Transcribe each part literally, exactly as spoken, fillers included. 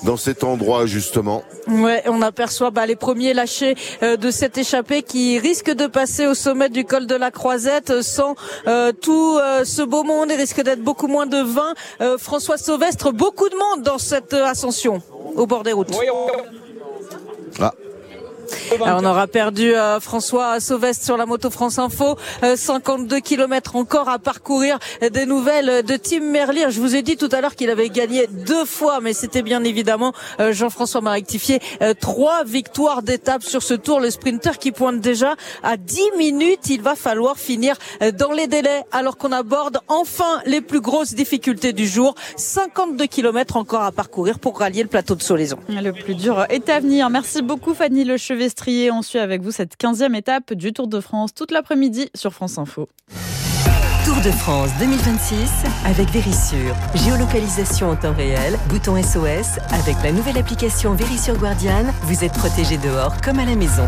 dans cet endroit justement. Ouais, on aperçoit bah, les premiers lâchés euh, de cette échappée qui risque de passer au sommet du col de la Croisette sans euh, tout euh, ce beau monde. Il risque d'être beaucoup moins de vingt. Euh, François Sauvestre, beaucoup de monde dans cette euh, ascension au bord des routes. Ah. Alors on aura perdu euh, François Sauvestre sur la moto France Info. Euh, cinquante-deux kilomètres encore à parcourir. Des nouvelles de Tim Merlier. Je vous ai dit tout à l'heure qu'il avait gagné deux fois, mais c'était bien évidemment euh, Jean-François m'a rectifié. Euh, trois victoires d'étape sur ce tour. Le sprinter qui pointe déjà à dix minutes. Il va falloir finir euh, dans les délais alors qu'on aborde enfin les plus grosses difficultés du jour. cinquante-deux kilomètres encore à parcourir pour rallier le plateau de Solaison. Le plus dur est à venir. Merci beaucoup Fanny Lechevestrier. On suit avec vous cette quinzième étape du Tour de France toute l'après-midi sur France Info. Tour de France deux mille vingt-six avec Verisure. Géolocalisation en temps réel, bouton S O S. Avec la nouvelle application Verisure Guardian, vous êtes protégé dehors comme à la maison.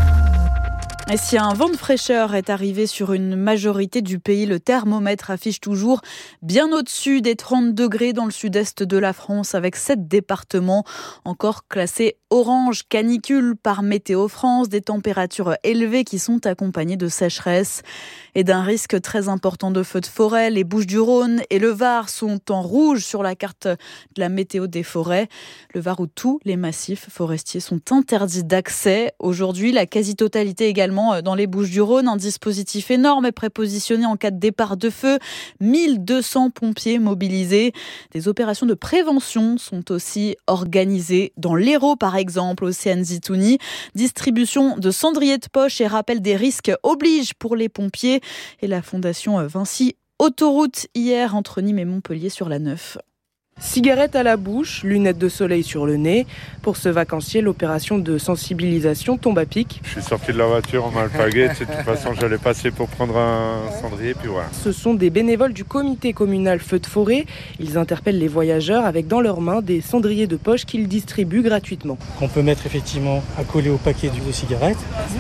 Et si un vent de fraîcheur est arrivé sur une majorité du pays, le thermomètre affiche toujours bien au-dessus des trente degrés dans le sud-est de la France, avec sept départements encore classés orange canicule par Météo France, des températures élevées qui sont accompagnées de sécheresse et d'un risque très important de feux de forêt. Les Bouches-du-Rhône et le Var sont en rouge sur la carte de la météo des forêts. Le Var où tous les massifs forestiers sont interdits d'accès. Aujourd'hui, la quasi-totalité également dans les Bouches-du-Rhône. Un dispositif énorme est prépositionné en cas de départ de feu. mille deux cents pompiers mobilisés. Des opérations de prévention sont aussi organisées dans l'Hérault, par exemple, au C N Zitouni. Distribution de cendriers de poche et rappel des risques oblige pour les pompiers. Et la Fondation Vinci Autoroute hier entre Nîmes et Montpellier sur la neuf. Cigarette à la bouche, lunettes de soleil sur le nez. Pour ce vacancier, l'opération de sensibilisation tombe à pic. Je suis sorti de la voiture en alpaguette. De toute façon, j'allais passer pour prendre un cendrier, puis voilà. Ce sont des bénévoles du comité communal Feux de forêt. Ils interpellent les voyageurs avec dans leurs mains des cendriers de poche qu'ils distribuent gratuitement. Qu'on peut mettre effectivement à coller au paquet de cigarettes.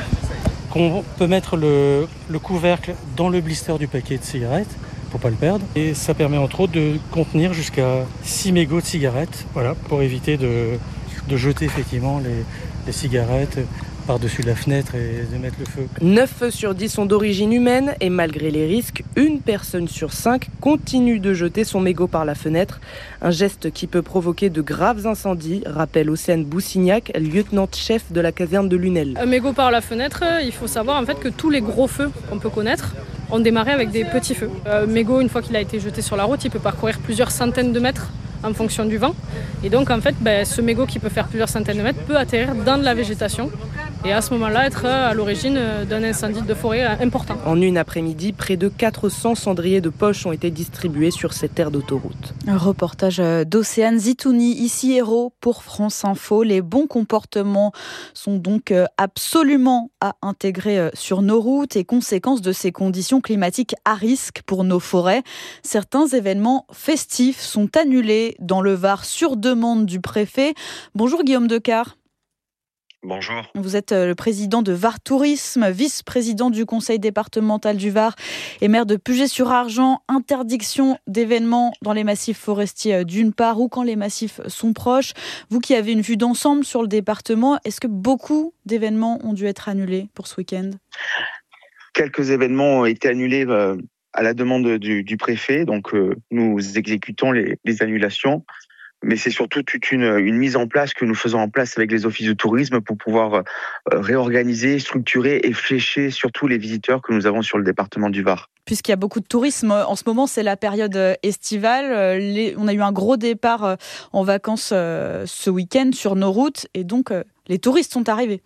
Qu'on peut mettre le, le couvercle dans le blister du paquet de cigarettes pour pas le perdre. Et ça permet entre autres de contenir jusqu'à six mégots de cigarettes, voilà, pour éviter de, de jeter effectivement les, les cigarettes par-dessus la fenêtre et de mettre le feu. neuf feux sur dix sont d'origine humaine et malgré les risques, une personne sur cinq continue de jeter son mégot par la fenêtre. Un geste qui peut provoquer de graves incendies, rappelle Océane Boussignac, lieutenant-chef de la caserne de Lunel. Un mégot par la fenêtre, il faut savoir en fait que tous les gros feux qu'on peut connaître ont démarré avec des petits feux. Un mégot, une fois qu'il a été jeté sur la route, il peut parcourir plusieurs centaines de mètres en fonction du vent. Et donc en fait, ben, ce mégot qui peut faire plusieurs centaines de mètres peut atterrir dans de la végétation et à ce moment-là être à l'origine d'un incendie de forêt important. En une après-midi, près de quatre cents cendriers de poche ont été distribués sur cette aire d'autoroute. Un reportage d'Océane Zitouni, ici Hérault pour France Info. Les bons comportements sont donc absolument à intégrer sur nos routes et conséquence de ces conditions climatiques à risque pour nos forêts. Certains événements festifs sont annulés dans le Var sur demande du préfet. Bonjour Guillaume Decart. Bonjour. Vous êtes le président de Var Tourisme, vice-président du conseil départemental du Var et maire de Puget-sur-Argent. Interdiction d'événements dans les massifs forestiers d'une part ou quand les massifs sont proches. Vous qui avez une vue d'ensemble sur le département, est-ce que beaucoup d'événements ont dû être annulés pour ce week-end ? Quelques événements ont été annulés euh, à la demande du, du préfet. Donc euh, nous exécutons les, les annulations. Mais c'est surtout toute une, une mise en place que nous faisons en place avec les offices de tourisme pour pouvoir euh, réorganiser, structurer et flécher surtout les visiteurs que nous avons sur le département du Var. Puisqu'il y a beaucoup de tourisme, en ce moment c'est la période estivale, les, on a eu un gros départ en vacances euh, ce week-end sur nos routes et donc euh, les touristes sont arrivés.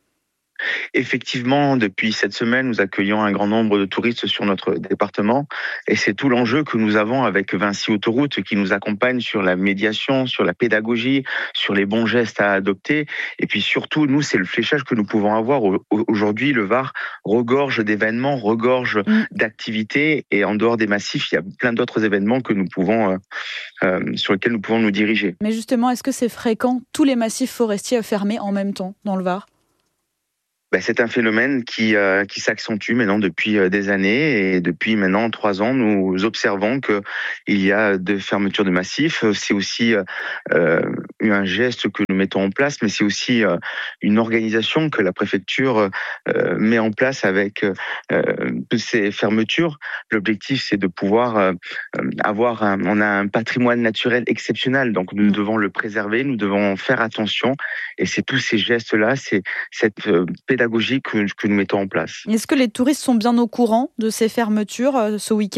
Effectivement, depuis cette semaine, nous accueillons un grand nombre de touristes sur notre département et c'est tout l'enjeu que nous avons avec Vinci Autoroute qui nous accompagne sur la médiation, sur la pédagogie, sur les bons gestes à adopter et puis surtout, nous, c'est le fléchage que nous pouvons avoir. Aujourd'hui, le Var regorge d'événements, regorge mmh. d'activités et en dehors des massifs, il y a plein d'autres événements que nous pouvons, euh, euh, sur lesquels nous pouvons nous diriger. Mais justement, est-ce que c'est fréquent, tous les massifs forestiers fermés en même temps dans le Var ? Ben, c'est un phénomène qui, euh, qui s'accentue maintenant depuis euh, des années et depuis maintenant trois ans, nous observons qu'il y a de fermetures de massifs. C'est aussi euh, un geste que nous mettons en place, mais c'est aussi euh, une organisation que la préfecture euh, met en place avec euh, toutes ces fermetures. L'objectif, c'est de pouvoir euh, avoir un, on a un patrimoine naturel exceptionnel, donc nous devons le préserver, nous devons faire attention, et c'est tous ces gestes-là, c'est cette euh, pédagogie que, que nous mettons en place. Est-ce que les touristes sont bien au courant de ces fermetures euh, ce week-end ?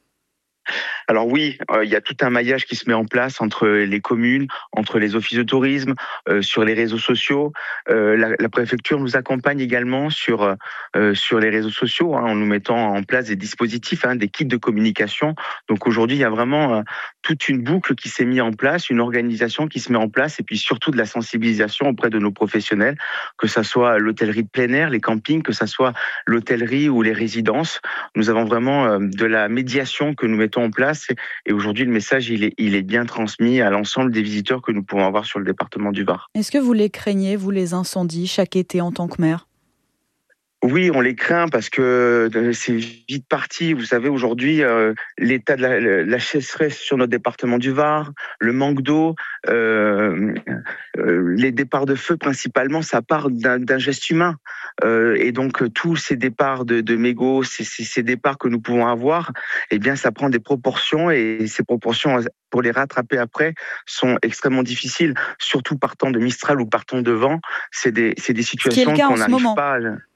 Alors oui, euh, il y a tout un maillage qui se met en place entre les communes, entre les offices de tourisme, euh, sur les réseaux sociaux. Euh, la, la préfecture nous accompagne également sur euh, sur les réseaux sociaux, hein, en nous mettant en place des dispositifs, hein, des kits de communication. Donc aujourd'hui, il y a vraiment euh, toute une boucle qui s'est mise en place, une organisation qui se met en place, et puis surtout de la sensibilisation auprès de nos professionnels, que ça soit l'hôtellerie de plein air, les campings, que ça soit l'hôtellerie ou les résidences. Nous avons vraiment euh, de la médiation que nous mettons en place. Et aujourd'hui, le message, il est, il est bien transmis à l'ensemble des visiteurs que nous pouvons avoir sur le département du Var. Est-ce que vous les craignez, vous, les incendies, chaque été en tant que maire ? Oui, on les craint parce que c'est vite parti. Vous savez, aujourd'hui, euh, l'état de la, la sécheresse sur notre département du Var, le manque d'eau, euh, euh, les départs de feu principalement, ça part d'un, d'un geste humain. Euh, et donc, tous ces départs de, de mégots, ces, ces, ces départs que nous pouvons avoir, eh bien, ça prend des proportions, et ces proportions, pour les rattraper après, sont extrêmement difficiles, surtout partant de Mistral ou partant de vent. C'est des, c'est des situations qu'on n'arrive pas à...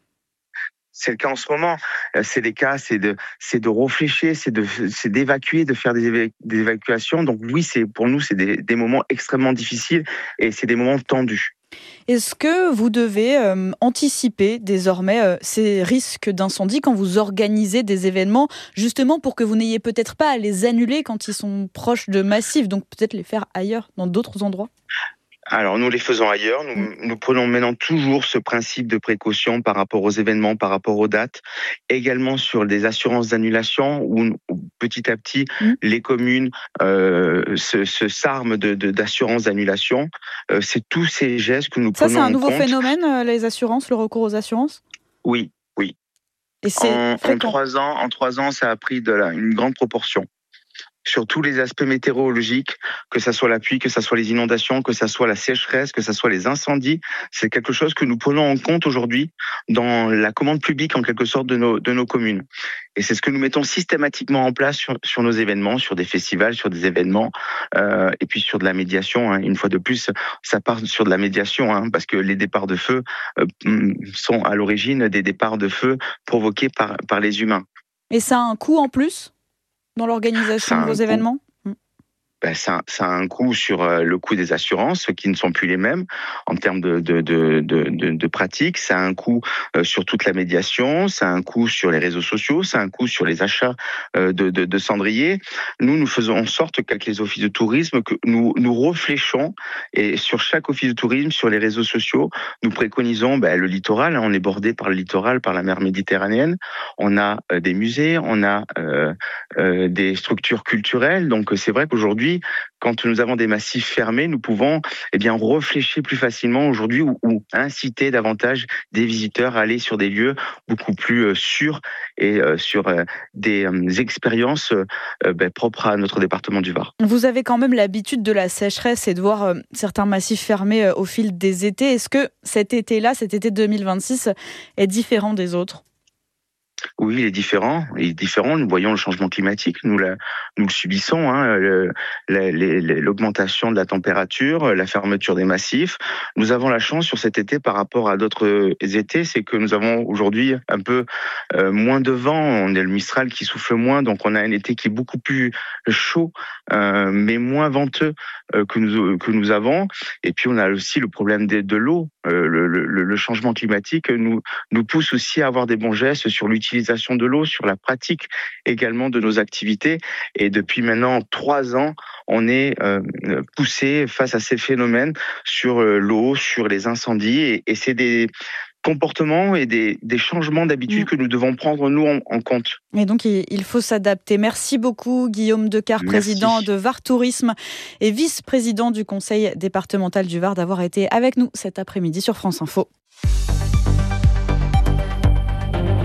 C'est le cas en ce moment. C'est des cas, c'est de, c'est de réfléchir, c'est de, c'est d'évacuer, de faire des, éva- des évacuations. Donc oui, c'est pour nous, c'est des, des moments extrêmement difficiles, et c'est des moments tendus. Est-ce que vous devez euh, anticiper désormais euh, ces risques d'incendie quand vous organisez des événements, justement pour que vous n'ayez peut-être pas à les annuler quand ils sont proches de massifs, donc peut-être les faire ailleurs, dans d'autres endroits ? Alors, nous les faisons ailleurs. Nous, nous prenons maintenant toujours ce principe de précaution par rapport aux événements, par rapport aux dates. Également sur des assurances d'annulation où, où petit à petit, mmh. les communes euh, se, se s'arment de, de, d'assurances d'annulation. Euh, c'est tous ces gestes que nous Ça, prenons en compte. Ça, c'est un nouveau phénomène, euh, les assurances, le recours aux assurances ? Oui, oui. Et c'est en, en, trois ans, en trois ans, ça a pris de la, une grande proportion. Sur tous les aspects météorologiques, que ça soit la pluie, que ça soit les inondations, que ça soit la sécheresse, que ça soit les incendies, c'est quelque chose que nous prenons en compte aujourd'hui dans la commande publique en quelque sorte de nos de nos communes. Et c'est ce que nous mettons systématiquement en place sur, sur nos événements, sur des festivals, sur des événements, euh, et puis sur de la médiation. Hein. Une fois de plus, ça part sur de la médiation, hein, parce que les départs de feu euh, sont à l'origine des départs de feu provoqués par par les humains. Et ça a un coût en plus dans l'organisation de vos événements ? Ben, ça, ça a un coût sur euh, le coût des assurances qui ne sont plus les mêmes en termes de, de, de, de, de, de pratique. Ça a un coût euh, sur toute la médiation, ça a un coût sur les réseaux sociaux, ça a un coût sur les achats euh, de, de, de cendriers. Nous, nous faisons en sorte qu'avec les offices de tourisme, que nous, nous réfléchissons, et sur chaque office de tourisme, sur les réseaux sociaux, nous préconisons ben, le littoral. Hein, on est bordé par le littoral, par la mer Méditerranéenne. On a euh, des musées, on a euh, euh, des structures culturelles. Donc c'est vrai qu'aujourd'hui, quand nous avons des massifs fermés, nous pouvons eh bien réfléchir plus facilement aujourd'hui ou, ou inciter davantage des visiteurs à aller sur des lieux beaucoup plus euh, sûrs et euh, sur euh, des euh, expériences euh, ben, propres à notre département du Var. Vous avez quand même l'habitude de la sécheresse et de voir euh, certains massifs fermés euh, au fil des étés. Est-ce que cet été-là, cet été deux mille vingt-six, est différent des autres ? Oui, il est différent. Il est différent. Nous voyons le changement climatique. Nous, la, nous le subissons. Hein, le, la, les, l'augmentation de la température, la fermeture des massifs. Nous avons la chance sur cet été par rapport à d'autres étés, c'est que nous avons aujourd'hui un peu euh, moins de vent. On a le Mistral qui souffle moins, donc on a un été qui est beaucoup plus chaud, euh, mais moins venteux euh, que nous que nous avons. Et puis on a aussi le problème de, de l'eau. Euh, le, le, le changement climatique nous nous pousse aussi à avoir des bons gestes sur l'utilisation de l'eau, sur la pratique également de nos activités. Et depuis maintenant trois ans, on est euh, poussé face à ces phénomènes sur euh, l'eau, sur les incendies, et, et c'est des comportements et des, des changements d'habitude mmh. que nous devons prendre nous en, en compte. Et donc il faut s'adapter. Merci beaucoup Guillaume Decart, Merci. président de Var Tourisme et vice-président du conseil départemental du Var, d'avoir été avec nous cet après-midi sur France Info.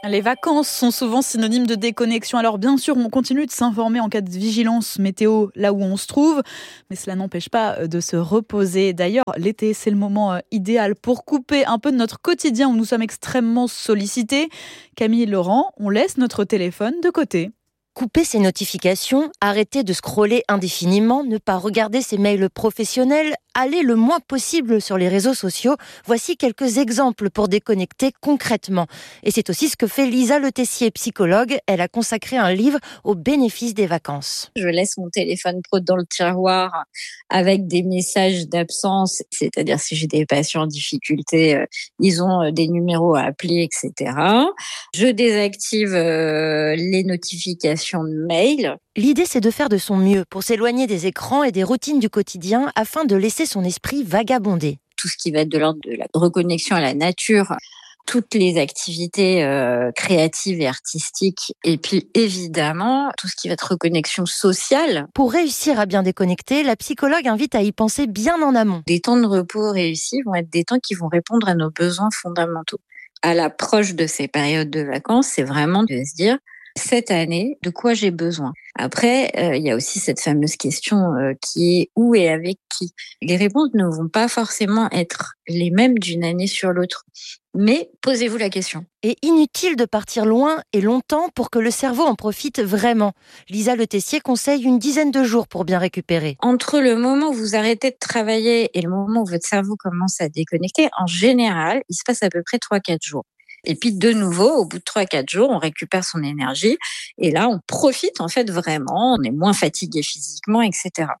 Les vacances sont souvent synonymes de déconnexion. Alors bien sûr, on continue de s'informer en cas de vigilance météo là où on se trouve, mais cela n'empêche pas de se reposer. D'ailleurs, l'été, c'est le moment idéal pour couper un peu de notre quotidien où nous sommes extrêmement sollicités. Camille et Laurent, on laisse notre téléphone de côté. Couper ses notifications, arrêter de scroller indéfiniment, ne pas regarder ses mails professionnels, aller le moins possible sur les réseaux sociaux. Voici quelques exemples pour déconnecter concrètement. Et c'est aussi ce que fait Lisa Le Tessier, psychologue. Elle a consacré un livre aux bénéfices des vacances. Je laisse mon téléphone pro dans le tiroir avec des messages d'absence, c'est-à-dire si j'ai des patients en difficulté, euh, ils ont des numéros à appeler, et cetera. Je désactive euh, les notifications de mail. L'idée, c'est de faire de son mieux pour s'éloigner des écrans et des routines du quotidien afin de laisser son esprit vagabonder. Tout ce qui va être de l'ordre de la reconnexion à la nature, toutes les activités euh, créatives et artistiques, et puis évidemment tout ce qui va être reconnexion sociale. Pour réussir à bien déconnecter, la psychologue invite à y penser bien en amont. Des temps de repos réussis vont être des temps qui vont répondre à nos besoins fondamentaux. À l'approche de ces périodes de vacances, c'est vraiment de se dire cette année, de quoi j'ai besoin. Après, euh, il y a aussi cette fameuse question euh, qui est où et avec qui. Les réponses ne vont pas forcément être les mêmes d'une année sur l'autre. Mais posez-vous la question. Et inutile de partir loin et longtemps pour que le cerveau en profite vraiment. Lisa Le Tessier conseille une dizaine de jours pour bien récupérer. Entre le moment où vous arrêtez de travailler et le moment où votre cerveau commence à déconnecter, en général, il se passe à peu près trois à quatre jours. Et puis de nouveau, au bout de trois à quatre jours, on récupère son énergie. Et là, on profite en fait vraiment, on est moins fatigué physiquement, et cetera.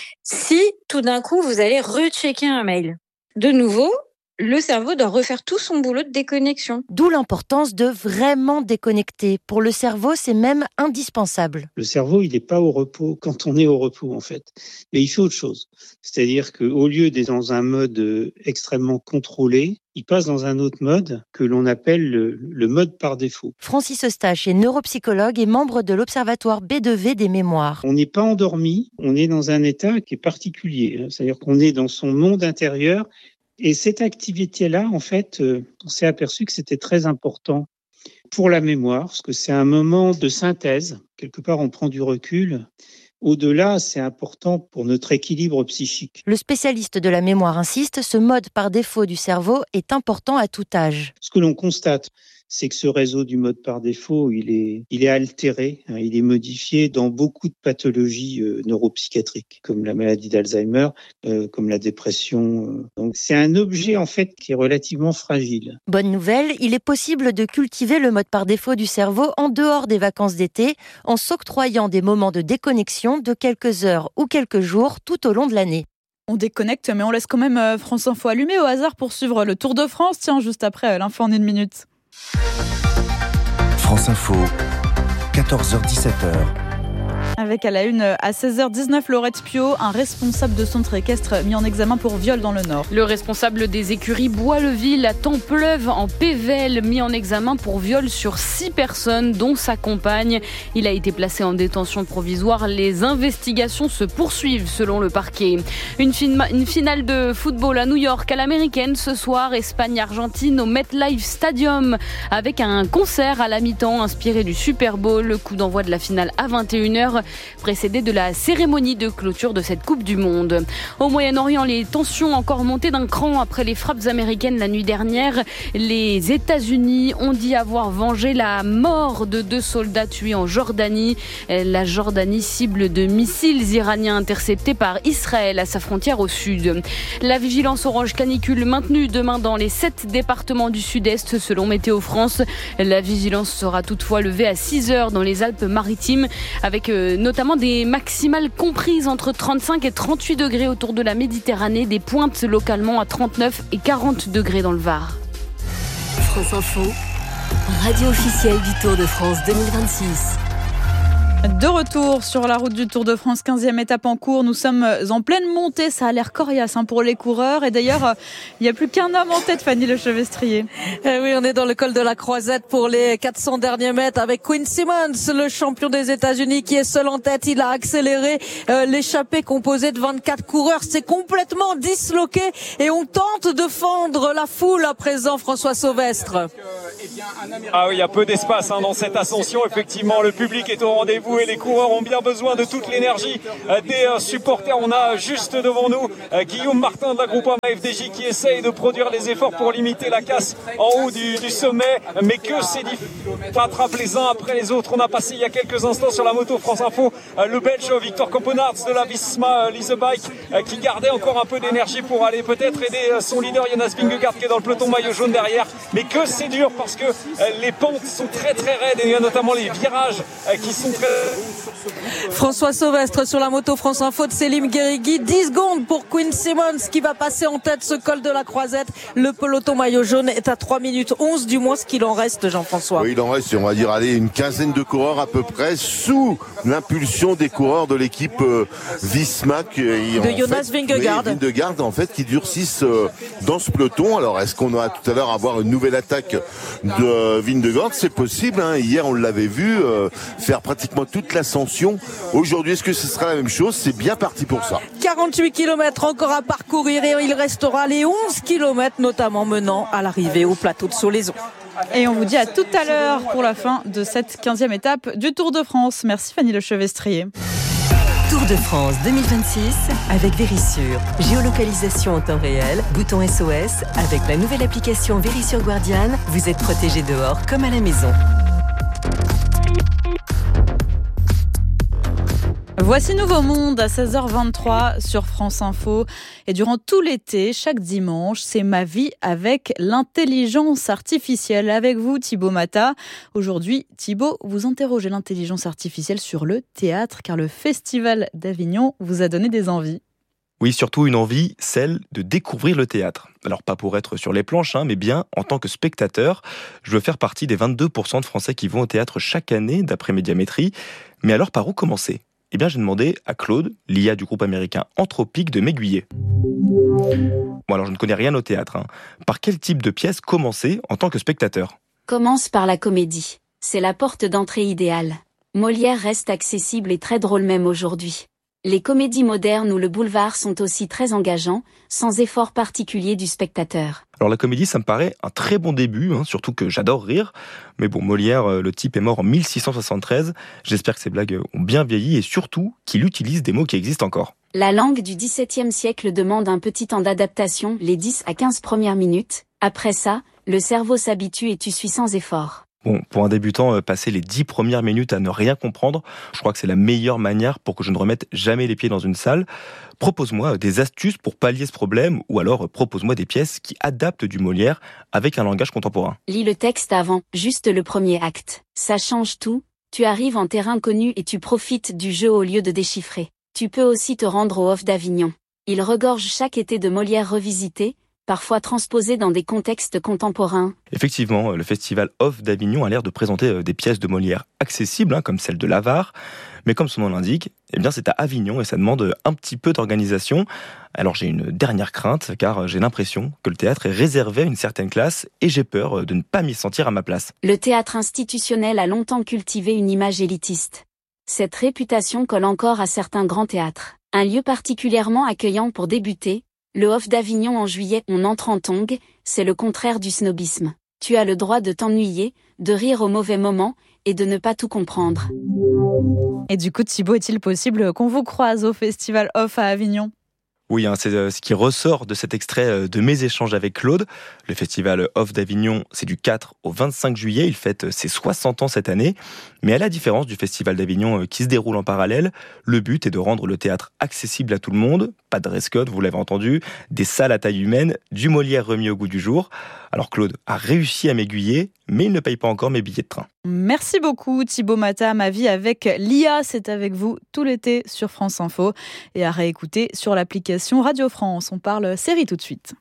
Si tout d'un coup, vous allez rechecker un mail, de nouveau, le cerveau doit refaire tout son boulot de déconnexion. D'où l'importance de vraiment déconnecter. Pour le cerveau, c'est même indispensable. Le cerveau, il n'est pas au repos quand on est au repos, en fait. Mais il fait autre chose. C'est-à-dire qu'au lieu d'être dans un mode extrêmement contrôlé, il passe dans un autre mode que l'on appelle le, le mode par défaut. Francis Eustache est neuropsychologue et membre de l'Observatoire B deux V des mémoires. On n'est pas endormi, on est dans un état qui est particulier. C'est-à-dire qu'on est dans son monde intérieur. Et cette activité-là, en fait, euh, on s'est aperçu que c'était très important pour la mémoire, parce que c'est un moment de synthèse. Quelque part, on prend du recul. Au-delà, c'est important pour notre équilibre psychique. Le spécialiste de la mémoire insiste, ce mode par défaut du cerveau est important à tout âge. Ce que l'on constate, c'est que ce réseau du mode par défaut, il est, il est altéré, hein, il est modifié dans beaucoup de pathologies euh, neuropsychiatriques, comme la maladie d'Alzheimer, euh, comme la dépression. Euh. Donc, c'est un objet, en fait, qui est relativement fragile. Bonne nouvelle, il est possible de cultiver le mode par défaut du cerveau en dehors des vacances d'été, en s'octroyant des moments de déconnexion de quelques heures ou quelques jours tout au long de l'année. On déconnecte, mais on laisse quand même France Info allumée au hasard pour suivre le Tour de France. Tiens, juste après l'info en une minute. France Info, quatorze heures dix-sept heures. Avec à la une, à seize heures dix-neuf, Laurette Piot, un responsable de centre équestre mis en examen pour viol dans le Nord. Le responsable des écuries Bois-le-Ville à Templeuve en Pével, mis en examen pour viol sur six personnes, dont sa compagne. Il a été placé en détention provisoire. Les investigations se poursuivent selon le parquet. Une, fin- une finale de football à New York à l'américaine ce soir, Espagne-Argentine au MetLife Stadium, avec un concert à la mi-temps inspiré du Super Bowl. Le coup d'envoi de la finale à vingt et une heures. Précédé de la cérémonie de clôture de cette Coupe du Monde. Au Moyen-Orient, les tensions encore montées d'un cran après les frappes américaines la nuit dernière. Les États-Unis ont dit avoir vengé la mort de deux soldats tués en Jordanie. La Jordanie cible de missiles iraniens interceptés par Israël à sa frontière au sud. La vigilance orange canicule maintenue demain dans les sept départements du sud-est selon Météo France. La vigilance sera toutefois levée à six heures dans les Alpes-Maritimes avec euh, notamment des maximales comprises entre trente-cinq et trente-huit degrés autour de la Méditerranée, des pointes localement à trente-neuf et quarante degrés dans le Var. France Info, radio officielle du Tour de France deux mille vingt-six. De retour sur la route du Tour de France, quinzième étape en cours. Nous sommes en pleine montée, ça a l'air coriace hein, pour les coureurs. Et d'ailleurs, il n'y a plus qu'un homme en tête, Fanny Lechevestrier. Eh oui, on est dans le col de la Croisette pour les quatre cents derniers mètres avec Quinn Simmons, le champion des États-Unis qui est seul en tête. Il a accéléré euh, l'échappée composée de vingt-quatre coureurs. C'est complètement disloqué et on tente de fendre la foule à présent, François Sauvestre. Ah oui, il y a peu d'espace hein, dans cette ascension. Effectivement, le public est au rendez-vous et les coureurs ont bien besoin de toute l'énergie euh, des euh, supporters. On a juste devant nous euh, Guillaume Martin de la Groupama F D J qui essaye de produire les efforts pour limiter la casse en haut du, du sommet. Mais que c'est difficile, rattrape les uns après les autres. On a passé il y a quelques instants sur la moto France Info euh, le Belge Victor Campenaerts de la Visma euh, Lease Bike euh, qui gardait encore un peu d'énergie pour aller peut-être aider euh, son leader Jonas Vingegaard qui est dans le peloton maillot jaune derrière. Mais que c'est dur parce que euh, les pentes sont très très raides et il y a notamment les virages euh, qui sont très... François Sauvestre sur la moto France Info de Selim Guerigui. dix secondes pour Quinn Simmons qui va passer en tête ce col de la Croisette. Le peloton maillot jaune est à trois minutes onze, du moins ce qu'il en reste, Jean-François. Oui, il en reste, on va dire, allez, une quinzaine de coureurs à peu près sous l'impulsion des coureurs de l'équipe euh, Visma. Qui, de Jonas fait, Vingegaard. Oui, Vingegaard, en fait, qui durcissent euh, dans ce peloton. Alors, est-ce qu'on va tout à l'heure avoir une nouvelle attaque de euh, Vingegaard? C'est possible, hein. Hier, on l'avait vu euh, faire pratiquement toute l'ascension. Aujourd'hui, est-ce que ce sera la même chose? C'est bien parti pour ça. quarante-huit kilomètres encore à parcourir et il restera les onze kilomètres notamment menant à l'arrivée au plateau de Solaison. Et on vous dit à tout à l'heure pour la fin de cette quinzième étape du Tour de France. Merci Fanny Lechevestrier. Tour de France deux mille vingt-six avec Vérissure. Géolocalisation en temps réel, bouton S O S. Avec la nouvelle application Vérissure Guardian, vous êtes protégé dehors comme à la maison. Voici Nouveau Monde à seize heures vingt-trois sur France Info. Et durant tout l'été, chaque dimanche, c'est ma vie avec l'intelligence artificielle. Avec vous, Thibaut Mata. Aujourd'hui, Thibaut, vous interrogez l'intelligence artificielle sur le théâtre, car le Festival d'Avignon vous a donné des envies. Oui, surtout une envie, celle de découvrir le théâtre. Alors pas pour être sur les planches, hein, mais bien en tant que spectateur. Je veux faire partie des vingt-deux pour cent de Français qui vont au théâtre chaque année, d'après Médiamétrie. Mais alors par où commencer ? Eh bien, j'ai demandé à Claude, l'I A du groupe américain Anthropic, de m'aiguiller. Bon, alors je ne connais rien au théâtre. Hein. Par quel type de pièce commencer en tant que spectateur ? Commence par la comédie. C'est la porte d'entrée idéale. Molière reste accessible et très drôle même aujourd'hui. Les comédies modernes ou le boulevard sont aussi très engageants, sans effort particulier du spectateur. Alors la comédie, ça me paraît un très bon début, hein, surtout que j'adore rire. Mais bon, Molière, le type est mort en mille six cent soixante-treize. J'espère que ces blagues ont bien vieilli et surtout qu'il utilise des mots qui existent encore. La langue du dix-septième siècle demande un petit temps d'adaptation, les dix à quinze premières minutes. Après ça, le cerveau s'habitue et tu suis sans effort. Bon, pour un débutant, passer les dix premières minutes à ne rien comprendre, je crois que c'est la meilleure manière pour que je ne remette jamais les pieds dans une salle. Propose-moi des astuces pour pallier ce problème, ou alors propose-moi des pièces qui adaptent du Molière avec un langage contemporain. Lis le texte avant, juste le premier acte. Ça change tout, tu arrives en terrain connu et tu profites du jeu au lieu de déchiffrer. Tu peux aussi te rendre au Off d'Avignon. Il regorge chaque été de Molière revisité, parfois transposé dans des contextes contemporains. Effectivement, le festival Off d'Avignon a l'air de présenter des pièces de Molière accessibles, hein, comme celle de l'Avare. Mais comme son nom l'indique, eh bien c'est à Avignon et ça demande un petit peu d'organisation. Alors j'ai une dernière crainte, car j'ai l'impression que le théâtre est réservé à une certaine classe et j'ai peur de ne pas m'y sentir à ma place. Le théâtre institutionnel a longtemps cultivé une image élitiste. Cette réputation colle encore à certains grands théâtres. Un lieu particulièrement accueillant pour débuter, le Off d'Avignon en juillet, on entre en tongue, c'est le contraire du snobisme. Tu as le droit de t'ennuyer, de rire au mauvais moment et de ne pas tout comprendre. Et du coup, Thibaut, est-il possible qu'on vous croise au Festival Off à Avignon ? Oui, hein, c'est ce qui ressort de cet extrait de mes échanges avec Claude. Le festival Off d'Avignon, c'est du quatre au vingt-cinq juillet. Il fête ses soixante ans cette année. Mais à la différence du festival d'Avignon qui se déroule en parallèle, le but est de rendre le théâtre accessible à tout le monde. Pas de dress code, vous l'avez entendu. Des salles à taille humaine, du Molière remis au goût du jour. Alors Claude a réussi à m'aiguiller, mais il ne paye pas encore mes billets de train. Merci beaucoup Thibaut Mata. Ma vie avec l'I A, c'est avec vous tout l'été sur France Info et à réécouter sur l'application Radio France. On parle série tout de suite.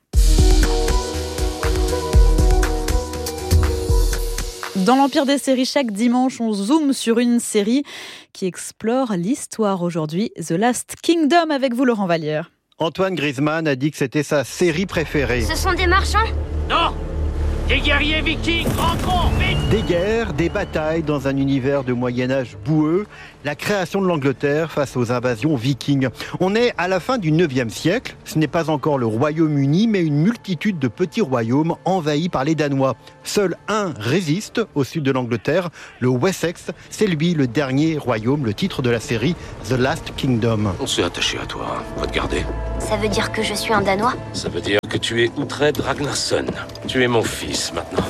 Dans l'Empire des séries, chaque dimanche, on zoome sur une série qui explore l'histoire. Aujourd'hui, The Last Kingdom, avec vous Laurent Vallière. Antoine Griezmann a dit que c'était sa série préférée. Ce sont des marchands ? Non ! Des guerriers vikings, rentrons, vite! Des guerres, des batailles dans un univers de Moyen-Âge boueux, la création de l'Angleterre face aux invasions vikings. On est à la fin du neuvième siècle, ce n'est pas encore le Royaume-Uni, mais une multitude de petits royaumes envahis par les Danois. Seul un résiste au sud de l'Angleterre, le Wessex, c'est lui le dernier royaume, le titre de la série The Last Kingdom. On s'est attaché à toi, hein. Faut te garder. Ça veut dire que je suis un Danois? Ça veut dire que tu es Uhtred Ragnarsson. Tu es mon fils maintenant.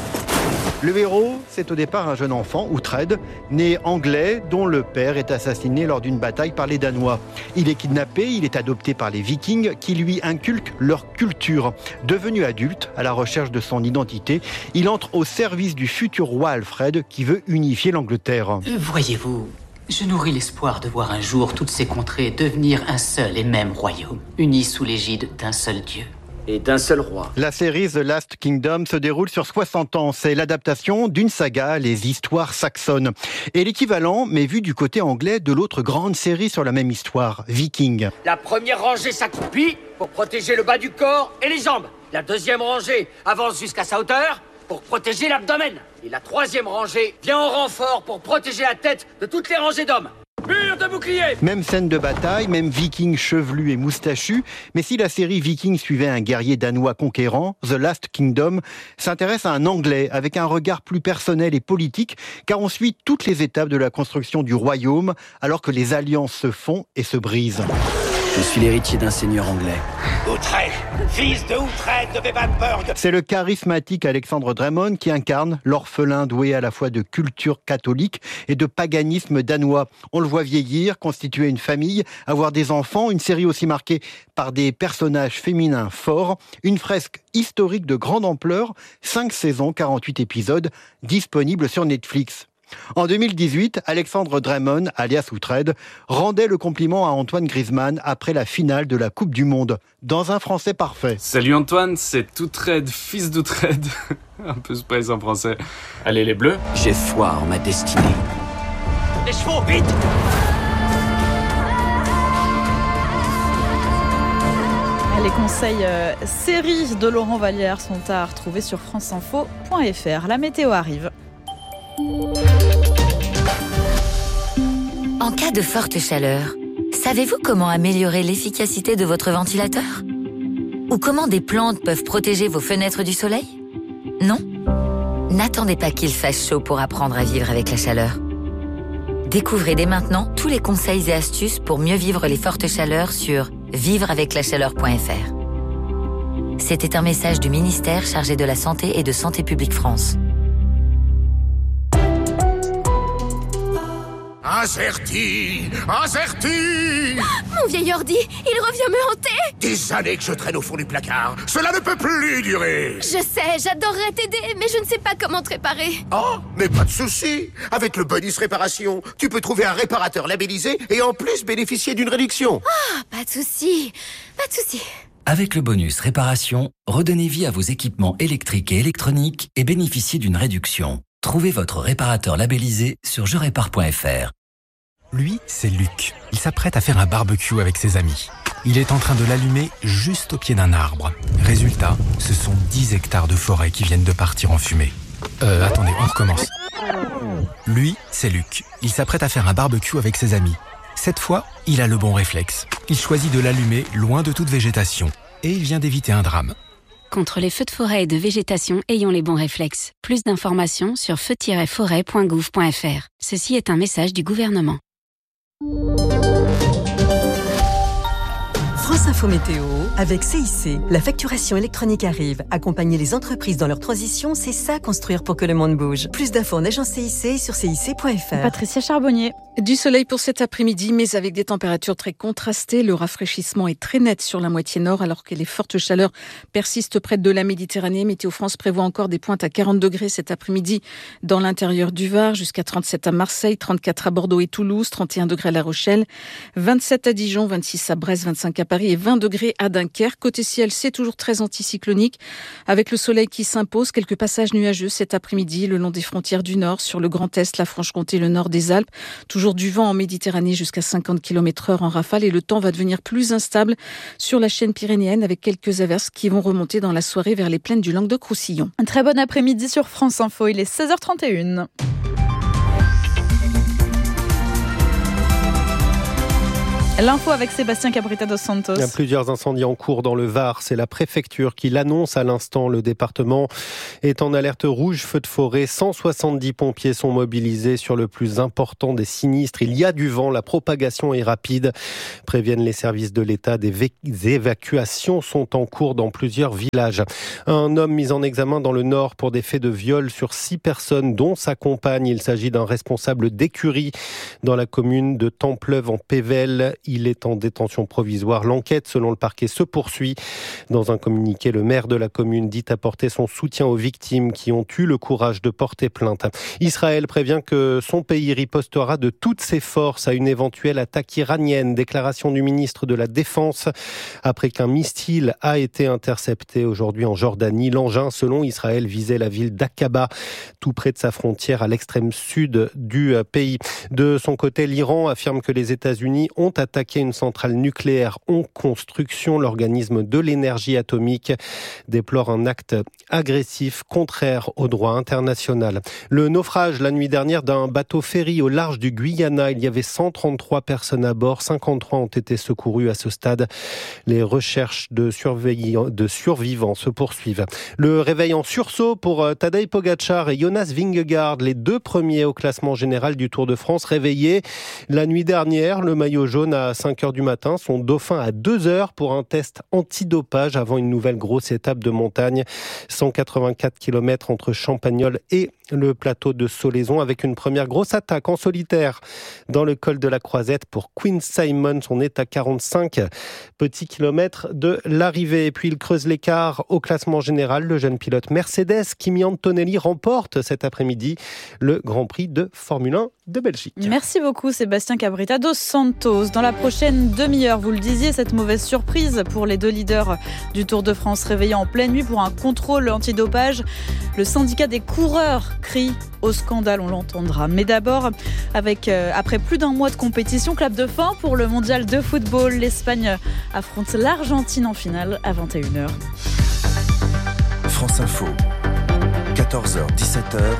Le héros, c'est au départ un jeune enfant, Uhtred, né anglais, dont le père est assassiné lors d'une bataille par les Danois. Il est kidnappé, il est adopté par les Vikings qui lui inculquent leur culture. Devenu adulte, à la recherche de son identité, il entre au service du futur roi Alfred qui veut unifier l'Angleterre. Voyez-vous, je nourris l'espoir de voir un jour toutes ces contrées devenir un seul et même royaume, unis sous l'égide d'un seul dieu. Et d'un seul roi. La série The Last Kingdom se déroule sur soixante ans. C'est l'adaptation d'une saga, les histoires saxonnes. Et l'équivalent, mais vu du côté anglais, de l'autre grande série sur la même histoire, Viking. La première rangée s'accroupit pour protéger le bas du corps et les jambes. La deuxième rangée avance jusqu'à sa hauteur pour protéger l'abdomen. Et la troisième rangée vient en renfort pour protéger la tête de toutes les rangées d'hommes. Mur de bouclier! Même scène de bataille, même viking chevelu et moustachu. Mais si la série Viking suivait un guerrier danois conquérant, The Last Kingdom s'intéresse à un Anglais avec un regard plus personnel et politique, car on suit toutes les étapes de la construction du royaume, alors que les alliances se font et se brisent. Je suis l'héritier d'un seigneur anglais. Uhtred, fils de Uhtred de Bebbanburg. C'est le charismatique Alexandre Drummond qui incarne l'orphelin doué à la fois de culture catholique et de paganisme danois. On le voit vieillir, constituer une famille, avoir des enfants, une série aussi marquée par des personnages féminins forts, une fresque historique de grande ampleur, cinq saisons, quarante-huit épisodes, disponibles sur Netflix. En deux mille dix-huit, Alexandre Drummond, alias Uhtred, rendait le compliment à Antoine Griezmann après la finale de la Coupe du Monde, dans un français parfait. Salut Antoine, c'est Uhtred, fils d'Uhtred. Un peu space en français. Allez les bleus. J'ai foi en ma destinée. Les chevaux, vite! Les conseils euh, séries de Laurent Vallière sont à retrouver sur franceinfo point f r. La météo arrive. En cas de forte chaleur, savez-vous comment améliorer l'efficacité de votre ventilateur? Ou comment des plantes peuvent protéger vos fenêtres du soleil? Non? N'attendez pas qu'il fasse chaud pour apprendre à vivre avec la chaleur. Découvrez dès maintenant tous les conseils et astuces pour mieux vivre les fortes chaleurs sur vivre avec la chaleur point f r. C'était un message du ministère chargé de la Santé et de Santé publique France. Azerty, Azerty! Mon vieil ordi, il revient me hanter! Des années que je traîne au fond du placard. Cela ne peut plus durer. Je sais, j'adorerais t'aider, mais je ne sais pas comment te réparer. Oh, mais pas de souci. Avec le bonus réparation, tu peux trouver un réparateur labellisé et en plus bénéficier d'une réduction. Ah, pas de souci, pas de souci. Avec le bonus réparation, redonnez vie à vos équipements électriques et électroniques et bénéficiez d'une réduction. Trouvez votre réparateur labellisé sur je répare point f r. Lui, c'est Luc. Il s'apprête à faire un barbecue avec ses amis. Il est en train de l'allumer juste au pied d'un arbre. Résultat, ce sont dix hectares de forêt qui viennent de partir en fumée. Euh, attendez, on recommence. Lui, c'est Luc. Il s'apprête à faire un barbecue avec ses amis. Cette fois, il a le bon réflexe. Il choisit de l'allumer loin de toute végétation. Et il vient d'éviter un drame. Contre les feux de forêt et de végétation, ayons les bons réflexes. Plus d'informations sur feu tiret forêt point gouv point f r. Ceci est un message du gouvernement. France Info Météo, avec C I C. La facturation électronique arrive. Accompagner les entreprises dans leur transition, c'est ça construire pour que le monde bouge. Plus d'infos en agence C I C sur C I C point F R. Patricia Charbonnier. Du soleil pour cet après-midi, mais avec des températures très contrastées. Le rafraîchissement est très net sur la moitié nord, alors que les fortes chaleurs persistent près de la Méditerranée. Météo France prévoit encore des pointes à quarante degrés cet après-midi dans l'intérieur du Var, jusqu'à trente-sept à Marseille, trente-quatre à Bordeaux et Toulouse, trente et un degrés à La Rochelle, vingt-sept à Dijon, vingt-six à Brest, vingt-cinq à Paris et vingt vingt degrés à Dunkerque. Côté ciel, c'est toujours très anticyclonique, avec le soleil qui s'impose. Quelques passages nuageux cet après-midi le long des frontières du Nord, sur le Grand Est, la Franche-Comté, le nord des Alpes. Toujours du vent en Méditerranée jusqu'à cinquante kilomètres heure en rafale, et le temps va devenir plus instable sur la chaîne pyrénéenne, avec quelques averses qui vont remonter dans la soirée vers les plaines du Languedoc-Roussillon. Un très bon après-midi sur France Info, il est seize heures trente et une. L'info avec Sébastien Cabrita dos Santos. Il y a plusieurs incendies en cours dans le Var. C'est la préfecture qui l'annonce à l'instant. Le département est en alerte rouge, feu de forêt. cent soixante-dix pompiers sont mobilisés sur le plus important des sinistres. Il y a du vent, la propagation est rapide. Préviennent les services de l'État. Des, vé- des évacuations sont en cours dans plusieurs villages. Un homme mis en examen dans le Nord pour des faits de viol sur six personnes, dont sa compagne. Il s'agit d'un responsable d'écurie dans la commune de Templeuve en Pével. Il est en détention provisoire. L'enquête, selon le parquet, se poursuit. Dans un communiqué, le maire de la commune dit apporter son soutien aux victimes qui ont eu le courage de porter plainte. Israël prévient que son pays ripostera de toutes ses forces à une éventuelle attaque iranienne. Déclaration du ministre de la Défense après qu'un missile a été intercepté aujourd'hui en Jordanie. L'engin, selon Israël, visait la ville d'Aqaba, tout près de sa frontière à l'extrême sud du pays. De son côté, l'Iran affirme que les États-Unis ont attaqué une centrale nucléaire en construction. L'organisme de l'énergie atomique déplore un acte agressif contraire au droit international. Le naufrage la nuit dernière d'un bateau-ferry au large du Guyana. Il y avait cent trente-trois personnes à bord. cinquante-trois ont été secourues à ce stade. Les recherches de, surveillants, de survivants se poursuivent. Le réveil en sursaut pour Tadej Pogačar et Jonas Vingegaard, les deux premiers au classement général du Tour de France, réveillés la nuit dernière. Le maillot jaune à cinq heures du matin, son dauphin à deux heures pour un test antidopage avant une nouvelle grosse étape de montagne. cent quatre-vingt-quatre kilomètres entre Champagnole et le plateau de Solaison, avec une première grosse attaque en solitaire dans le col de la Croisette pour Quinn Simmons. On est à quarante-cinq petits kilomètres de l'arrivée. Et puis il creuse l'écart au classement général. Le jeune pilote Mercedes, Kimi Antonelli, remporte cet après-midi le Grand Prix de Formule un de Belgique. Merci beaucoup Sébastien Cabrita dos Santos. Dans la prochaine demi-heure, vous le disiez, cette mauvaise surprise pour les deux leaders du Tour de France réveillés en pleine nuit pour un contrôle antidopage. Le syndicat des coureurs crie au scandale, on l'entendra. Mais d'abord, avec, euh, après plus d'un mois de compétition, clap de fin pour le mondial de football. L'Espagne affronte l'Argentine en finale à vingt et une heures. France Info, quatorze heures dix-sept heures.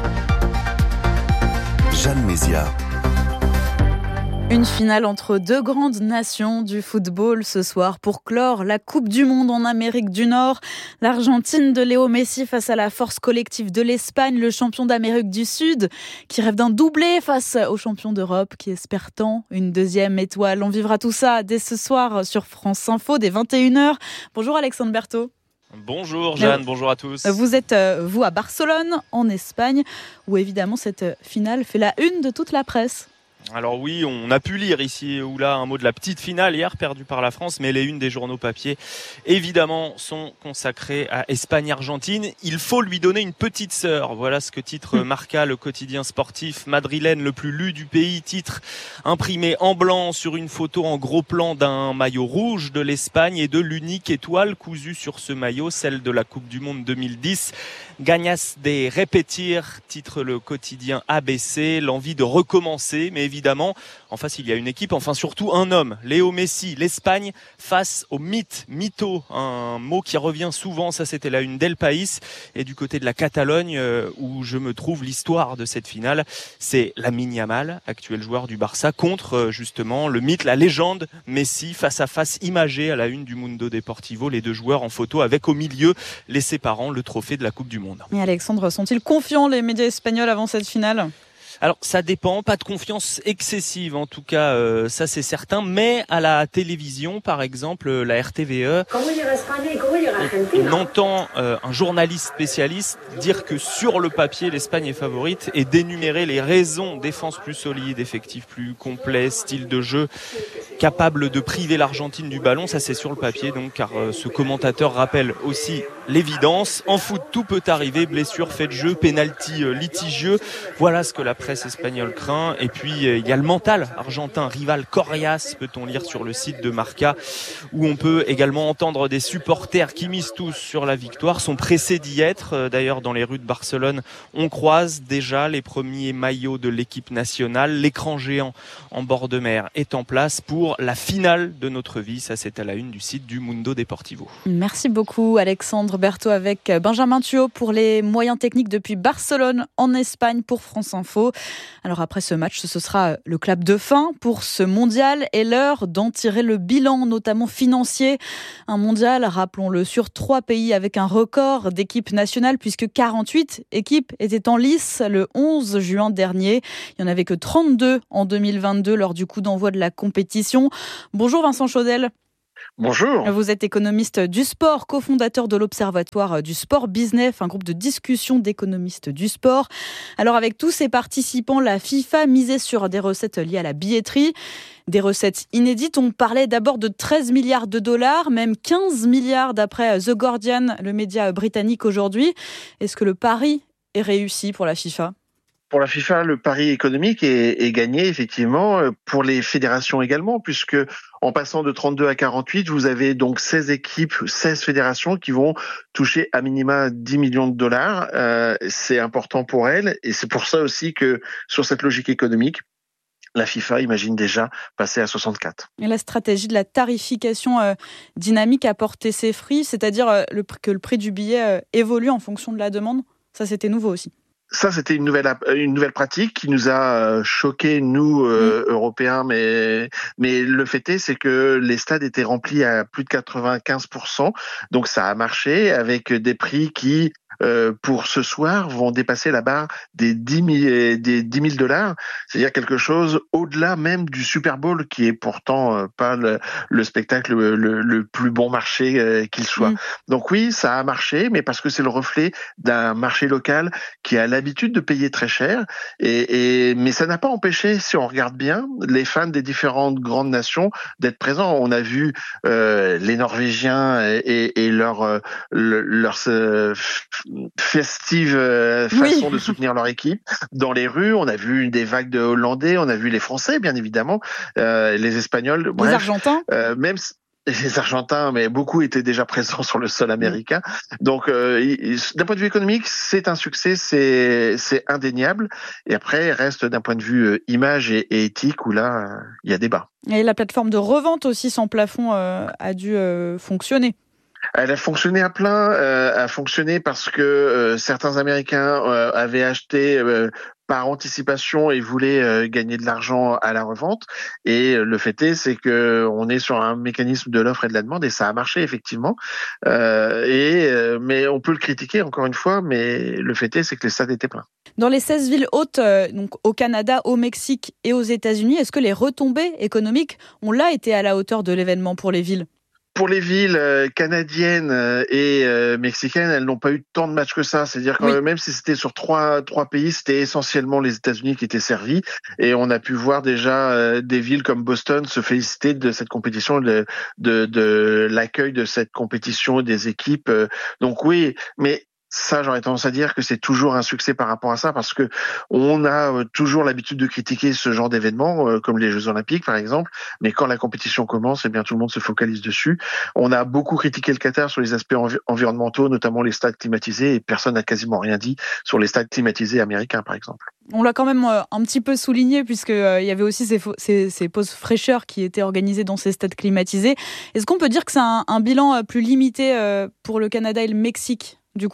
Jeanne Mézia. Une finale entre deux grandes nations du football ce soir pour clore la Coupe du Monde en Amérique du Nord. L'Argentine de Léo Messi face à la force collective de l'Espagne, le champion d'Amérique du Sud qui rêve d'un doublé face au champion d'Europe qui espère tant une deuxième étoile. On vivra tout ça dès ce soir sur France Info dès vingt et une heures. Bonjour Alexandre Berthaud. Bonjour Jeanne, bonjour à tous. Vous êtes, vous, à Barcelone, en Espagne, où évidemment cette finale fait la une de toute la presse. Alors oui, on a pu lire ici ou là un mot de la petite finale hier perdue par la France, mais les unes des journaux papier évidemment sont consacrées à Espagne-Argentine. Il faut lui donner une petite sœur. Voilà ce que titre Marca, le quotidien sportif madrilène le plus lu du pays. Titre imprimé en blanc sur une photo en gros plan d'un maillot rouge de l'Espagne et de l'unique étoile cousue sur ce maillot, celle de la Coupe du Monde deux mille dix. Ganas de repetir, titre le quotidien A B C, l'envie de recommencer, mais évidemment, en face il y a une équipe, enfin surtout un homme, Léo Messi, l'Espagne face au mythe, mytho, un mot qui revient souvent, ça c'était la une d'El País, et du côté de la Catalogne, euh, où je me trouve, l'histoire de cette finale, c'est Lamine Yamal, actuel joueur du Barça, contre euh, justement le mythe, la légende Messi, face à face imagé à la une du Mundo Deportivo, les deux joueurs en photo avec au milieu les séparant le trophée de la Coupe du Monde. Et Alexandre, sont-ils confiants les médias espagnols avant cette finale ? Alors ça dépend, pas de confiance excessive en tout cas, euh, ça c'est certain, mais à la télévision par exemple, la R T V E, on, on entend euh, un journaliste spécialiste dire que sur le papier l'Espagne est favorite et d'énumérer les raisons, défense plus solide, effectif plus complet, style de jeu capable de priver l'Argentine du ballon, ça c'est sur le papier donc, car euh, ce commentateur rappelle aussi l'évidence. En foot, tout peut arriver, blessure, fait de jeu, pénalty litigieux. Voilà ce que la presse espagnole craint. Et puis, il y a le mental argentin, rival coriace, peut-on lire sur le site de Marca, où on peut également entendre des supporters qui misent tous sur la victoire, sont pressés d'y être. D'ailleurs, dans les rues de Barcelone, on croise déjà les premiers maillots de l'équipe nationale. L'écran géant en bord de mer est en place pour la finale de notre vie. Ça, c'est à la une du site du Mundo Deportivo. Merci beaucoup, Alexandre Berthaud, avec Benjamin Thuot pour les moyens techniques depuis Barcelone, en Espagne, pour France Info. Alors après ce match, ce sera le clap de fin pour ce mondial et l'heure d'en tirer le bilan, notamment financier. Un mondial, rappelons-le, sur trois pays avec un record d'équipes nationales, puisque quarante-huit équipes étaient en lice le onze juin dernier. Il n'y en avait que trente-deux en deux mille vingt-deux lors du coup d'envoi de la compétition. Bonjour Vincent Chaudel. Bonjour. Vous êtes économiste du sport, cofondateur de l'Observatoire du Sport Business, un groupe de discussion d'économistes du sport. Alors avec tous ces participants, la FIFA misait sur des recettes liées à la billetterie. Des recettes inédites. On parlait d'abord de treize milliards de dollars, même quinze milliards d'après The Guardian, le média britannique aujourd'hui. Est-ce que le pari est réussi pour la FIFA ? Pour la FIFA, le pari économique est, est gagné, effectivement, pour les fédérations également, puisque en passant de trente-deux à quarante-huit, vous avez donc seize équipes, seize fédérations qui vont toucher à minima dix millions de dollars. Euh, c'est important pour elles, et c'est pour ça aussi que, sur cette logique économique, la FIFA imagine déjà passer à soixante-quatre. Et la stratégie de la tarification euh, dynamique a porté ses fruits, c'est-à-dire euh, le, que le prix du billet euh, évolue en fonction de la demande. Ça, c'était nouveau aussi. Ça, c'était une nouvelle une nouvelle pratique qui nous a choqués, nous euh, mmh. Européens, mais mais le fait est, c'est que les stades étaient remplis à plus de quatre-vingt-quinze pour cent, donc ça a marché avec des prix qui Euh, pour ce soir vont dépasser la barre des dix mille, des dix mille dollars, c'est-à-dire quelque chose au-delà même du Super Bowl, qui est pourtant euh, pas le, le spectacle le, le, le plus bon marché euh, qu'il soit. Mmh. Donc oui, ça a marché, mais parce que c'est le reflet d'un marché local qui a l'habitude de payer très cher. Et, et mais ça n'a pas empêché, si on regarde bien, les fans des différentes grandes nations d'être présents. On a vu euh, les Norvégiens et, et leur euh, leur euh, festive euh, façon oui. de soutenir leur équipe dans les rues. On a vu des vagues de Hollandais, on a vu les Français, bien évidemment, euh, les Espagnols, les bref, Argentins. Euh, même les Argentins, mais beaucoup étaient déjà présents sur le sol américain. Donc, euh, d'un point de vue économique, c'est un succès, c'est c'est indéniable. Et après, il reste d'un point de vue euh, image et, et éthique où là, il euh, y a débat. Et la plateforme de revente aussi sans plafond euh, a dû euh, fonctionner. Elle a fonctionné à plein, euh, a fonctionné parce que euh, certains Américains euh, avaient acheté euh, par anticipation et voulaient euh, gagner de l'argent à la revente. Et le fait est, c'est que on est sur un mécanisme de l'offre et de la demande, et ça a marché effectivement. Euh, et euh, mais on peut le critiquer encore une fois, mais le fait est, c'est que les stades étaient pleins. Dans les seize villes hautes, euh, donc au Canada, au Mexique et aux États-Unis, est-ce que les retombées économiques ont là été à la hauteur de l'événement pour les villes ? Pour les villes euh, canadiennes euh, et euh, mexicaines, elles n'ont pas eu tant de matchs que ça. C'est-à-dire que oui. même si c'était sur trois trois pays, c'était essentiellement les États-Unis qui étaient servis. Et on a pu voir déjà euh, des villes comme Boston se féliciter de cette compétition, de de, de l'accueil de cette compétition des équipes. Donc oui, mais ça, j'aurais tendance à dire que c'est toujours un succès par rapport à ça, parce que on a toujours l'habitude de critiquer ce genre d'événements, comme les Jeux Olympiques par exemple, mais quand la compétition commence, eh bien tout le monde se focalise dessus. On a beaucoup critiqué le Qatar sur les aspects envi- environnementaux, notamment les stades climatisés, et personne n'a quasiment rien dit sur les stades climatisés américains par exemple. On l'a quand même un petit peu souligné, puisqu'il euh, y avait aussi ces, ces, ces pauses fraîcheurs qui étaient organisées dans ces stades climatisés. Est-ce qu'on peut dire que c'est un, un bilan plus limité euh, pour le Canada et le Mexique, du coup ?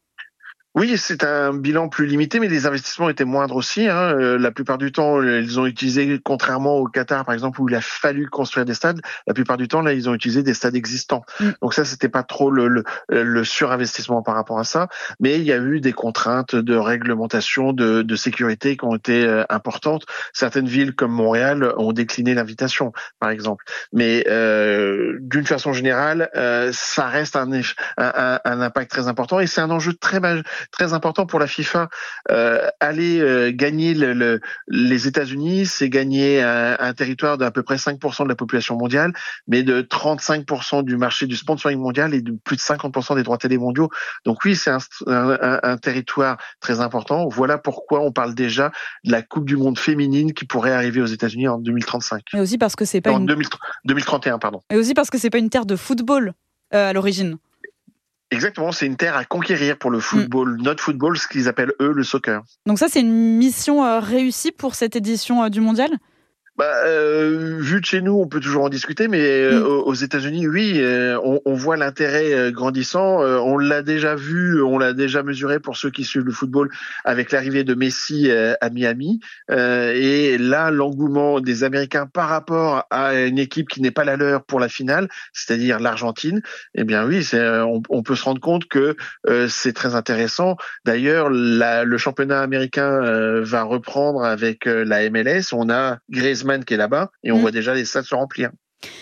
Oui, c'est un bilan plus limité, mais les investissements étaient moindres aussi. Hein. Euh, la plupart du temps, ils ont utilisé, contrairement au Qatar, par exemple, où il a fallu construire des stades, la plupart du temps, là, ils ont utilisé des stades existants. Mm. Donc ça, c'était pas trop le, le, le surinvestissement par rapport à ça, mais il y a eu des contraintes de réglementation, de, de sécurité qui ont été euh, importantes. Certaines villes comme Montréal ont décliné l'invitation, par exemple. Mais euh, d'une façon générale, euh, ça reste un, un, un impact très important, et c'est un enjeu très majeur. très important pour la FIFA. Euh, aller euh, gagner le, le, les États-Unis, c'est gagner un, un territoire d'à peu près cinq pour cent de la population mondiale, mais de trente-cinq pour cent du marché du sponsoring mondial et de plus de cinquante pour cent des droits télé mondiaux. Donc oui, c'est un, un, un territoire très important. Voilà pourquoi on parle déjà de la Coupe du Monde féminine qui pourrait arriver aux États-Unis en deux mille trente-cinq. Mais aussi parce que c'est pas en une... deux mille trente et un, pardon. Et aussi parce que c'est pas une terre de football euh, à l'origine. Exactement, c'est une terre à conquérir pour le football, mmh. notre football, ce qu'ils appellent eux le soccer. Donc ça, c'est une mission euh, réussie pour cette édition euh, du mondial ? Bah, euh, vu de chez nous, on peut toujours en discuter, mais euh, mmh. aux États-Unis, oui, euh, on, on voit l'intérêt euh, grandissant. Euh, on l'a déjà vu, on l'a déjà mesuré pour ceux qui suivent le football avec l'arrivée de Messi euh, à Miami. Euh, et là, l'engouement des Américains par rapport à une équipe qui n'est pas la leur pour la finale, c'est-à-dire l'Argentine, eh bien oui, c'est, on, on peut se rendre compte que euh, c'est très intéressant. D'ailleurs, la, le championnat américain euh, va reprendre avec euh, la M L S. On a Griezmann qui est là-bas et on mmh. voit déjà les stades se remplir.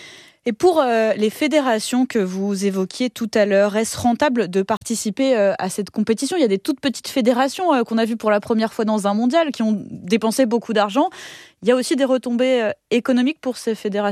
Et pour euh, les fédérations que vous évoquiez tout à l'heure, est-ce rentable de participer euh, à cette compétition ? Il y a des toutes petites fédérations euh, qu'on a vues pour la première fois dans un mondial qui ont dépensé beaucoup d'argent. Il y a aussi des retombées euh, économiques pour ces fédérations-là ?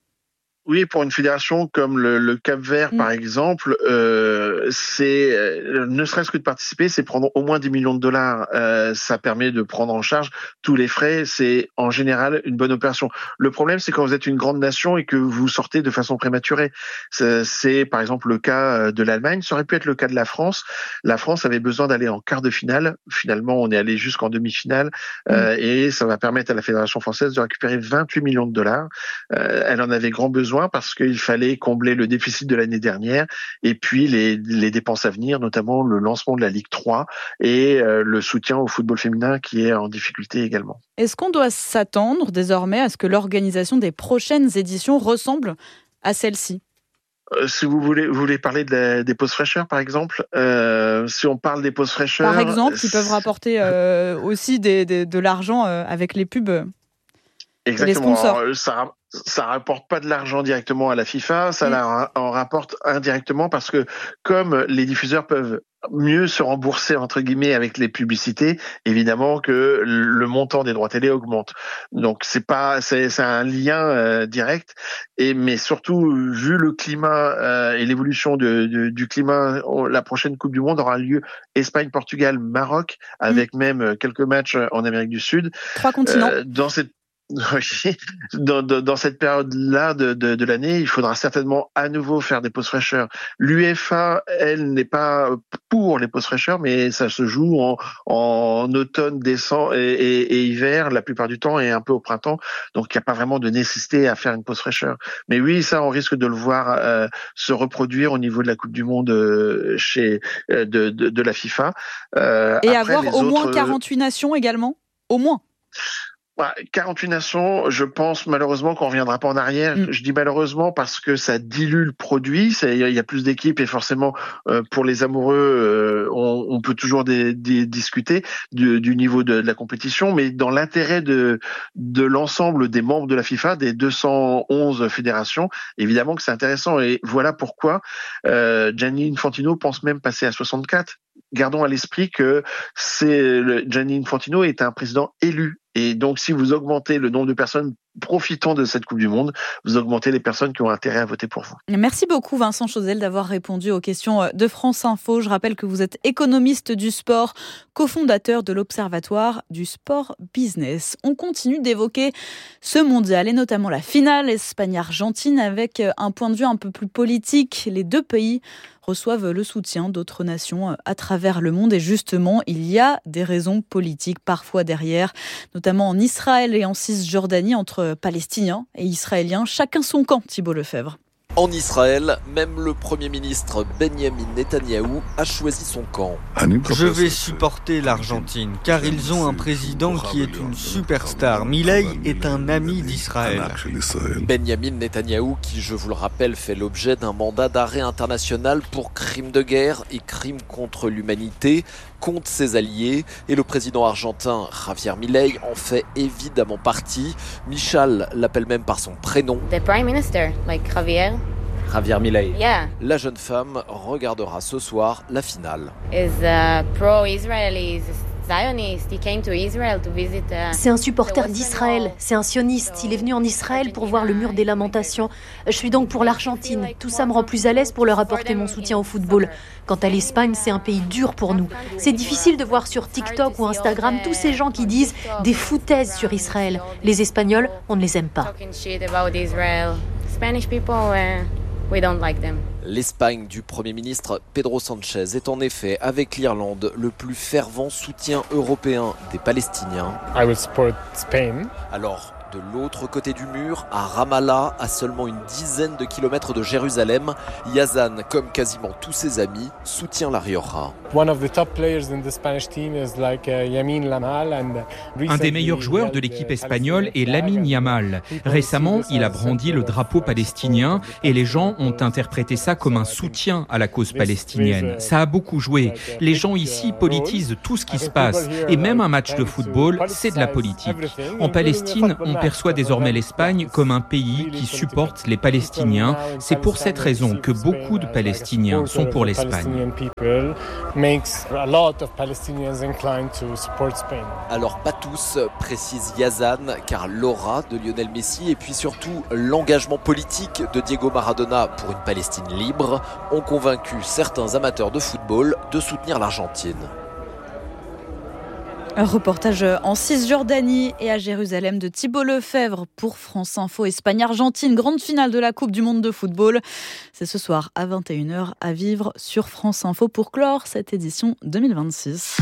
Oui, pour une fédération comme le, le Cap-Vert, mmh. par exemple, euh, c'est euh, ne serait-ce que de participer, c'est prendre au moins dix millions de dollars. Euh, ça permet de prendre en charge tous les frais. C'est en général une bonne opération. Le problème, c'est quand vous êtes une grande nation et que vous sortez de façon prématurée. C'est, c'est par exemple le cas de l'Allemagne. Ça aurait pu être le cas de la France. La France avait besoin d'aller en quart de finale. Finalement, on est allé jusqu'en demi-finale mmh. euh, et ça va permettre à la fédération française de récupérer vingt-huit millions de dollars. Euh, elle en avait grand besoin parce qu'il fallait combler le déficit de l'année dernière et puis les, les dépenses à venir, notamment le lancement de la Ligue trois et euh, le soutien au football féminin qui est en difficulté également. Est-ce qu'on doit s'attendre désormais à ce que l'organisation des prochaines éditions ressemble à celle-ci ? Euh, si vous voulez, vous voulez parler de la, des pauses fraîcheurs, par exemple, euh, si on parle des pauses fraîcheurs... Par exemple, qui peuvent rapporter euh, aussi des, des, de l'argent euh, avec les pubs. Exactement. Les sponsors. Alors, ça, ça rapporte pas de l'argent directement à la FIFA, ça mmh. en rapporte indirectement parce que comme les diffuseurs peuvent mieux se rembourser entre guillemets avec les publicités, évidemment que le montant des droits télé augmente. Donc c'est pas c'est, c'est un lien euh, direct et mais surtout vu le climat euh, et l'évolution de, de, du climat, la prochaine Coupe du Monde aura lieu Espagne, Portugal, Maroc avec mmh. même quelques matchs en Amérique du Sud. Trois continents. Euh, dans cette dans, dans, dans cette période-là de, de, de l'année, il faudra certainement à nouveau faire des pauses fraîcheurs. L'UEFA, elle, n'est pas pour les pauses fraîcheurs, mais ça se joue en, en automne, décembre et, et, et hiver, la plupart du temps, et un peu au printemps. Donc, il n'y a pas vraiment de nécessité à faire une pause fraîcheur. Mais oui, ça, on risque de le voir euh, se reproduire au niveau de la Coupe du Monde euh, chez euh, de, de, de la FIFA. Euh, et après, avoir au autres... moins quarante-huit nations également, au moins. quarante-huit nations, je pense malheureusement qu'on ne reviendra pas en arrière. Mm. Je dis malheureusement parce que ça dilue le produit. Il y, y a plus d'équipes et forcément euh, pour les amoureux, euh, on, on peut toujours des, des, discuter du, du niveau de, de la compétition. Mais dans l'intérêt de, de l'ensemble des membres de la FIFA, des deux cent onze fédérations, évidemment que c'est intéressant. Et voilà pourquoi euh, Gianni Infantino pense même passer à soixante-quatre. Gardons à l'esprit que c'est le, Gianni Infantino est un président élu. Et donc, si vous augmentez le nombre de personnes profitant de cette Coupe du Monde, vous augmentez les personnes qui ont intérêt à voter pour vous. Merci beaucoup Vincent Chauzel d'avoir répondu aux questions de France Info. Je rappelle que vous êtes économiste du sport, cofondateur de l'Observatoire du sport business. On continue d'évoquer ce mondial et notamment la finale Espagne-Argentine avec un point de vue un peu plus politique. Les deux pays reçoivent le soutien d'autres nations à travers le monde et justement, il y a des raisons politiques parfois derrière, notamment en Israël et en Cisjordanie entre Palestiniens et Israéliens. Chacun son camp, Thibault Lefebvre. En Israël, même le Premier ministre Benjamin Netanyahou a choisi son camp. Je vais supporter l'Argentine, car ils ont un président qui est une superstar. Milei est un ami d'Israël. Benjamin Netanyahou, qui, je vous le rappelle, fait l'objet d'un mandat d'arrêt international pour crimes de guerre et crimes contre l'humanité, contre ses alliés. Et le président argentin Javier Milei en fait évidemment partie. Michal l'appelle même par son prénom. The Prime Minister, like Javier. Javier Milei. Yeah. La jeune femme regardera ce soir la finale. Is uh, pro-Israeli, Zionist. He came to Israel to visit. Uh, C'est un supporter d'Israël, c'est un sioniste. Il est venu en Israël pour voir le mur des lamentations. Je suis donc pour l'Argentine. Tout ça me rend plus à l'aise pour leur apporter mon soutien au football. Quant à l'Espagne, c'est un pays dur pour nous. C'est difficile de voir sur TikTok ou Instagram tous ces gens qui disent des foutaises sur Israël. Les Espagnols, on ne les aime pas. We don't like them. L'Espagne du Premier ministre Pedro Sánchez est en effet, avec l'Irlande, le plus fervent soutien européen des Palestiniens. I will support Spain. Alors, de l'autre côté du mur, à Ramallah, à seulement une dizaine de kilomètres de Jérusalem, Yazan, comme quasiment tous ses amis, soutient la Rioja. Un des meilleurs joueurs de l'équipe espagnole est Lamine Yamal. Récemment, il a brandi le drapeau palestinien et les gens ont interprété ça comme un soutien à la cause palestinienne. Ça a beaucoup joué. Les gens ici politisent tout ce qui se passe. Et même un match de football, c'est de la politique. En Palestine, on perçoit désormais l'Espagne comme un pays qui supporte les Palestiniens. C'est pour cette raison que beaucoup de Palestiniens sont pour l'Espagne. Alors pas tous, précise Yazan, car l'aura de Lionel Messi et puis surtout l'engagement politique de Diego Maradona pour une Palestine libre ont convaincu certains amateurs de football de soutenir l'Argentine. Un reportage en Cisjordanie et à Jérusalem de Thibault Lefebvre pour France Info. Espagne-Argentine, grande finale de la Coupe du Monde de football. C'est ce soir à vingt et une heures à vivre sur France Info pour clore cette édition deux mille vingt-six.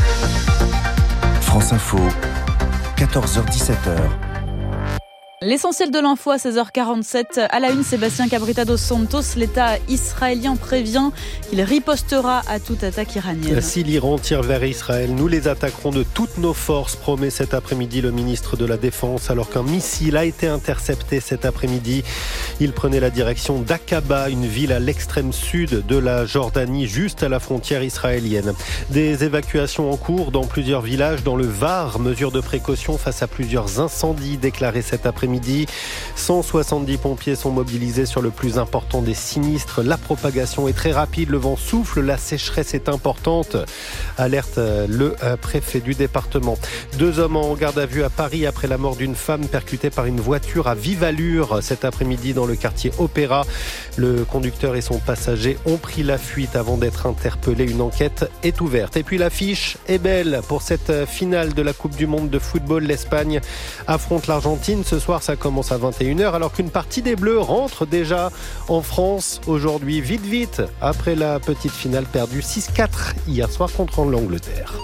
France Info, quatorze heures dix-sept heures. L'essentiel de l'info à seize heures quarante-sept. À la une, Sébastien Cabrita dos Santos, l'État israélien prévient qu'il ripostera à toute attaque iranienne. Si l'Iran tire vers Israël, nous les attaquerons de toutes nos forces, promet cet après-midi le ministre de la Défense, alors qu'un missile a été intercepté cet après-midi. Il prenait la direction d'Aqaba, une ville à l'extrême sud de la Jordanie, juste à la frontière israélienne. Des évacuations en cours dans plusieurs villages dans le Var, mesure de précaution face à plusieurs incendies déclarés cet après-midi. cent soixante-dix pompiers sont mobilisés sur le plus important des sinistres. La propagation est très rapide, le vent souffle, la sécheresse est importante. Alerte le préfet du département. Deux hommes en garde à vue à Paris après la mort d'une femme percutée par une voiture à vive allure cet après-midi dans le quartier Opéra. Le conducteur et son passager ont pris la fuite avant d'être interpellés. Une enquête est ouverte. Et puis l'affiche est belle pour cette finale de la Coupe du Monde de football. L'Espagne affronte l'Argentine ce soir. Ça commence à vingt et une heures alors qu'une partie des Bleus rentre déjà en France aujourd'hui. Vite, vite, après la petite finale perdue six quatre hier soir contre l'Angleterre.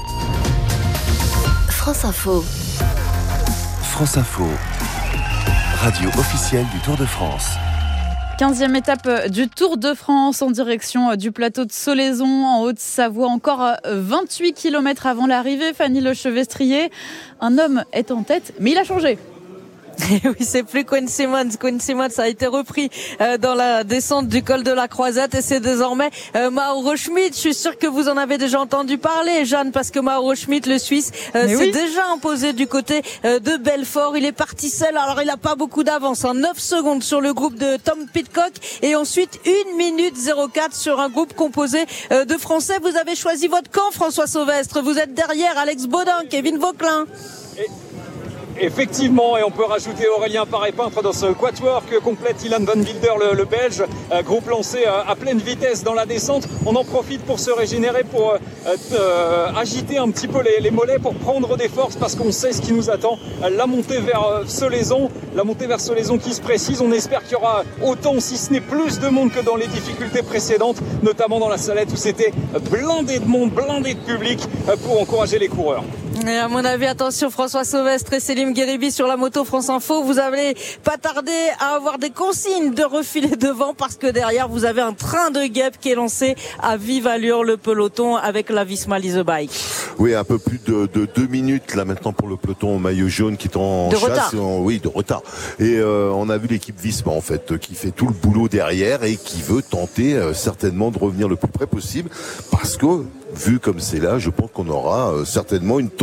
France Info. France Info, radio officielle du Tour de France. quinzième étape du Tour de France en direction du plateau de Solaizon en Haute-Savoie. Encore vingt-huit kilomètres avant l'arrivée. Fanny Lechevestrier, un homme est en tête, mais il a changé. Oui, c'est plus Quinn Simmons. Quinn Simmons a été repris euh, dans la descente du col de la Croisette et c'est désormais euh, Mauro Schmid. Je suis sûr que vous en avez déjà entendu parler, Jeanne, parce que Mauro Schmid, le Suisse, euh, s'est oui. déjà imposé du côté euh, de Belfort. Il est parti seul, alors il n'a pas beaucoup d'avance. Hein. neuf secondes sur le groupe de Tom Pidcock et ensuite une minute zéro quatre sur un groupe composé euh, de Français. Vous avez choisi votre camp, François Sauvestre. Vous êtes derrière Alex Baudin, Kevin Vauquelin. Et... Effectivement, et on peut rajouter Aurélien Paré-Peintre dans ce quatuor que complète Ilan Van Wilder, le, le Belge. Euh, groupe lancé euh, à pleine vitesse dans la descente. On en profite pour se régénérer, pour euh, euh, agiter un petit peu les, les mollets, pour prendre des forces, parce qu'on sait ce qui nous attend. Euh, la montée vers euh, Solaizon, la montée vers Solaizon qui se précise. On espère qu'il y aura autant, si ce n'est plus de monde que dans les difficultés précédentes, notamment dans la Salette où c'était blindé de monde, blindé de public euh, pour encourager les coureurs. Et à mon avis, attention, François Sauvestre et Célim Guéribi sur la moto France Info, vous allez pas tarder à avoir des consignes de refiler devant parce que derrière vous avez un train de guêpes qui est lancé à vive allure, le peloton avec la Visma Lease Bike. Oui, un peu plus de, de deux minutes là maintenant pour le peloton au maillot jaune qui est en de chasse. Retard. En, oui, de retard. Et euh, on a vu l'équipe Visma en fait qui fait tout le boulot derrière et qui veut tenter euh, certainement de revenir le plus près possible parce que vu comme c'est là, je pense qu'on aura euh, certainement une tonne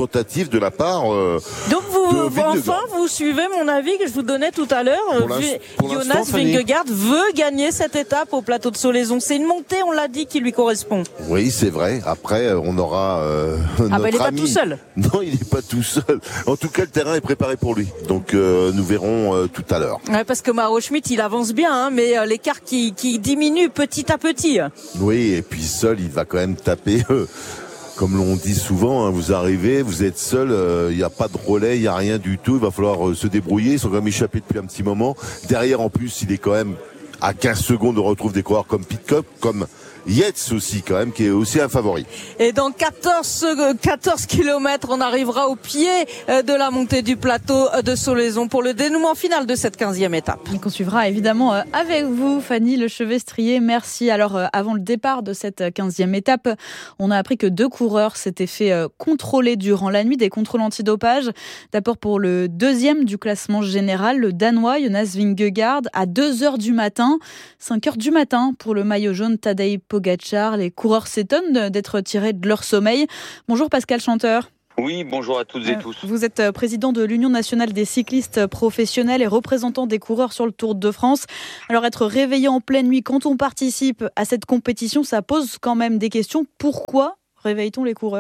tentative de la part. Euh, Donc vous, vous enfin vous suivez mon avis que je vous donnais tout à l'heure. Jonas Vingegaard veut gagner cette étape au plateau de Solaizon. C'est une montée, on l'a dit, qui lui correspond. Oui, c'est vrai. Après, on aura. Euh, ah notre bah il n'est pas ami. tout seul. Non, il n'est pas tout seul. En tout cas, le terrain est préparé pour lui. Donc euh, nous verrons euh, tout à l'heure. Ouais, parce que Mauro Schmid, il avance bien, hein, mais euh, l'écart qui, qui diminue petit à petit. Oui, et puis seul, il va quand même taper. Euh, Comme l'on dit souvent, hein, vous arrivez, vous êtes seul, il euh, n'y a pas de relais, il n'y a rien du tout, il va falloir euh, se débrouiller, ils sont quand même échappés depuis un petit moment. Derrière, en plus, il est quand même à quinze secondes, on retrouve des coureurs comme Pidcock, comme Yates aussi quand même, qui est aussi un favori. Et dans quatorze, quatorze kilomètres, on arrivera au pied de la montée du plateau de Solaizon pour le dénouement final de cette quinzième étape. Et qu'on suivra évidemment avec vous, Fanny Lechevestrier. Merci. Alors, avant le départ de cette quinzième étape, on a appris que deux coureurs s'étaient fait contrôler durant la nuit, des contrôles antidopage. D'abord pour le deuxième du classement général, le Danois Jonas Vingegaard, à deux heures du matin, cinq heures du matin pour le maillot jaune Tadej Pogacar. Les coureurs s'étonnent d'être tirés de leur sommeil. Bonjour Pascal Chanteur. Oui, bonjour à toutes et tous. Vous êtes président de l'Union nationale des cyclistes professionnels et représentant des coureurs sur le Tour de France. Alors être réveillé en pleine nuit quand on participe à cette compétition, ça pose quand même des questions. Pourquoi réveille-t-on les coureurs ?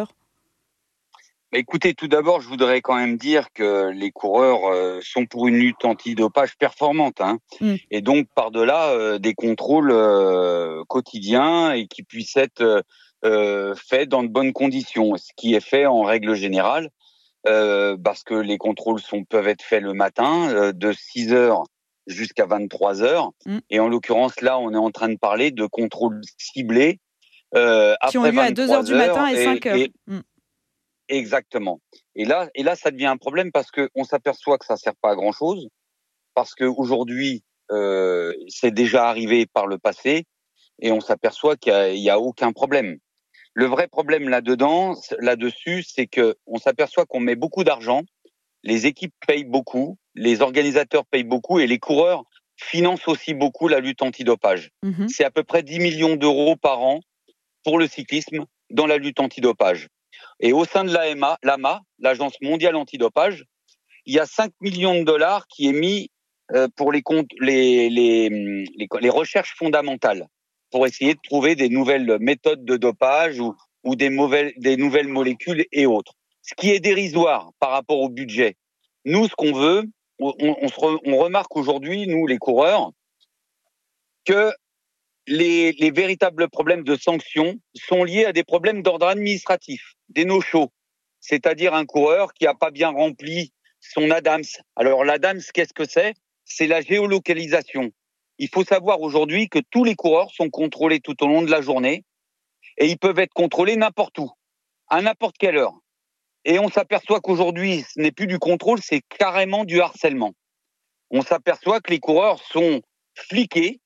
Écoutez, tout d'abord, je voudrais quand même dire que les coureurs euh, sont pour une lutte antidopage performante, hein, mm. et donc par-delà euh, des contrôles euh, quotidiens et qui puissent être euh, faits dans de bonnes conditions, ce qui est fait en règle générale, euh, parce que les contrôles sont, peuvent être faits le matin euh, de six heures jusqu'à vingt-trois heures, mm. et en l'occurrence là, on est en train de parler de contrôles ciblés euh, qui ont lieu à deux heures du matin et cinq heures. Et, mm. Exactement. Et là, et là, ça devient un problème parce que on s'aperçoit que ça sert pas à grand chose, parce que aujourd'hui, euh, c'est déjà arrivé par le passé, et on s'aperçoit qu'il y a, il y a aucun problème. Le vrai problème là-dedans, là-dessus, c'est que on s'aperçoit qu'on met beaucoup d'argent, les équipes payent beaucoup, les organisateurs payent beaucoup, et les coureurs financent aussi beaucoup la lutte antidopage. Mmh. C'est à peu près dix millions d'euros par an pour le cyclisme dans la lutte antidopage. Et au sein de l'A M A, l'A M A, l'Agence mondiale antidopage, il y a cinq millions de dollars qui est mis euh, pour les, comptes, les, les, les, les recherches fondamentales, pour essayer de trouver des nouvelles méthodes de dopage ou, ou des, mauvais, des nouvelles molécules et autres. Ce qui est dérisoire par rapport au budget. Nous, ce qu'on veut, on, on, se re, on remarque aujourd'hui, nous les coureurs, que Les, les véritables problèmes de sanctions sont liés à des problèmes d'ordre administratif, des no-shows. C'est-à-dire un coureur qui n'a pas bien rempli son ADAMS. Alors l'ADAMS, qu'est-ce que c'est ? C'est la géolocalisation. Il faut savoir aujourd'hui que tous les coureurs sont contrôlés tout au long de la journée et ils peuvent être contrôlés n'importe où, à n'importe quelle heure. Et on s'aperçoit qu'aujourd'hui, ce n'est plus du contrôle, c'est carrément du harcèlement. On s'aperçoit que les coureurs sont fliqués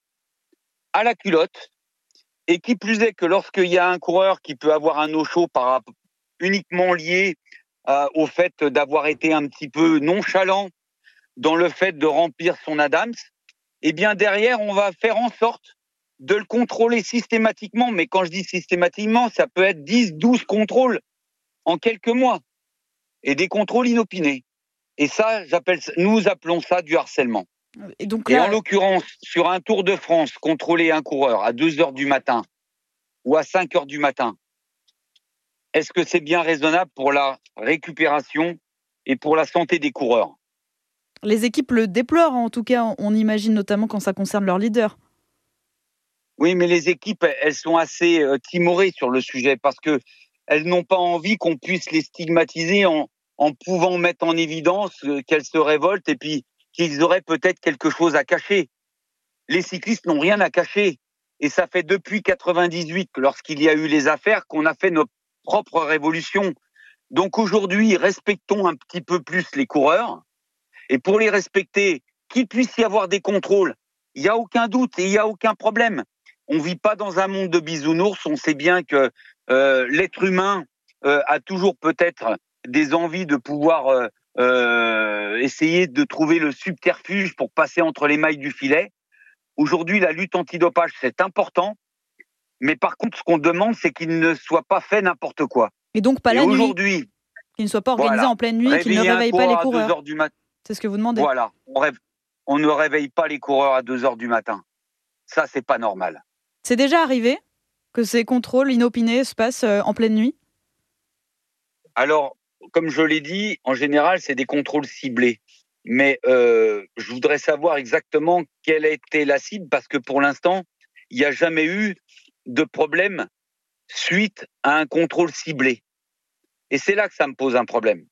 à la culotte, et qui plus est que lorsqu'il y a un coureur qui peut avoir un no-show par, uniquement lié euh, au fait d'avoir été un petit peu nonchalant dans le fait de remplir son ADAMS, eh bien derrière on va faire en sorte de le contrôler systématiquement, mais quand je dis systématiquement, ça peut être dix, douze contrôles en quelques mois, et des contrôles inopinés. Et ça, j'appelle, nous appelons ça du harcèlement. Et, donc là... et en l'occurrence, sur un Tour de France, contrôler un coureur à deux heures du matin ou à cinq heures du matin, est-ce que c'est bien raisonnable pour la récupération et pour la santé des coureurs ? Les équipes le déplorent, en tout cas, on imagine notamment quand ça concerne leur leader. Oui, mais les équipes, elles sont assez timorées sur le sujet parce que elles n'ont pas envie qu'on puisse les stigmatiser en, en pouvant mettre en évidence qu'elles se révoltent et puis qu'ils auraient peut-être quelque chose à cacher. Les cyclistes n'ont rien à cacher. Et ça fait depuis quatre-vingt-dix-huit, lorsqu'il y a eu les affaires, qu'on a fait notre propre révolution. Donc aujourd'hui, respectons un petit peu plus les coureurs. Et pour les respecter, qu'il puisse y avoir des contrôles, il n'y a aucun doute et il n'y a aucun problème. On ne vit pas dans un monde de bisounours. On sait bien que euh, l'être humain euh, a toujours peut-être des envies de pouvoir... Euh, Euh, essayer de trouver le subterfuge pour passer entre les mailles du filet. Aujourd'hui, la lutte antidopage, c'est important, mais par contre, ce qu'on demande, c'est qu'il ne soit pas fait n'importe quoi. Et donc pas la Et aujourd'hui, nuit. qui ne soit pas organisé voilà. en pleine nuit, qu'il ne réveille pas les coureurs. À deux heures du mat- C'est ce que vous demandez. Voilà, on, rêve, on ne réveille pas les coureurs à deux heures du matin. Ça, c'est pas normal. C'est déjà arrivé que ces contrôles inopinés se passent en pleine nuit ? Alors, comme je l'ai dit, en général, c'est des contrôles ciblés. Mais euh, je voudrais savoir exactement quelle était la cible, parce que pour l'instant, il n'y a jamais eu de problème suite à un contrôle ciblé. Et c'est là que ça me pose un problème.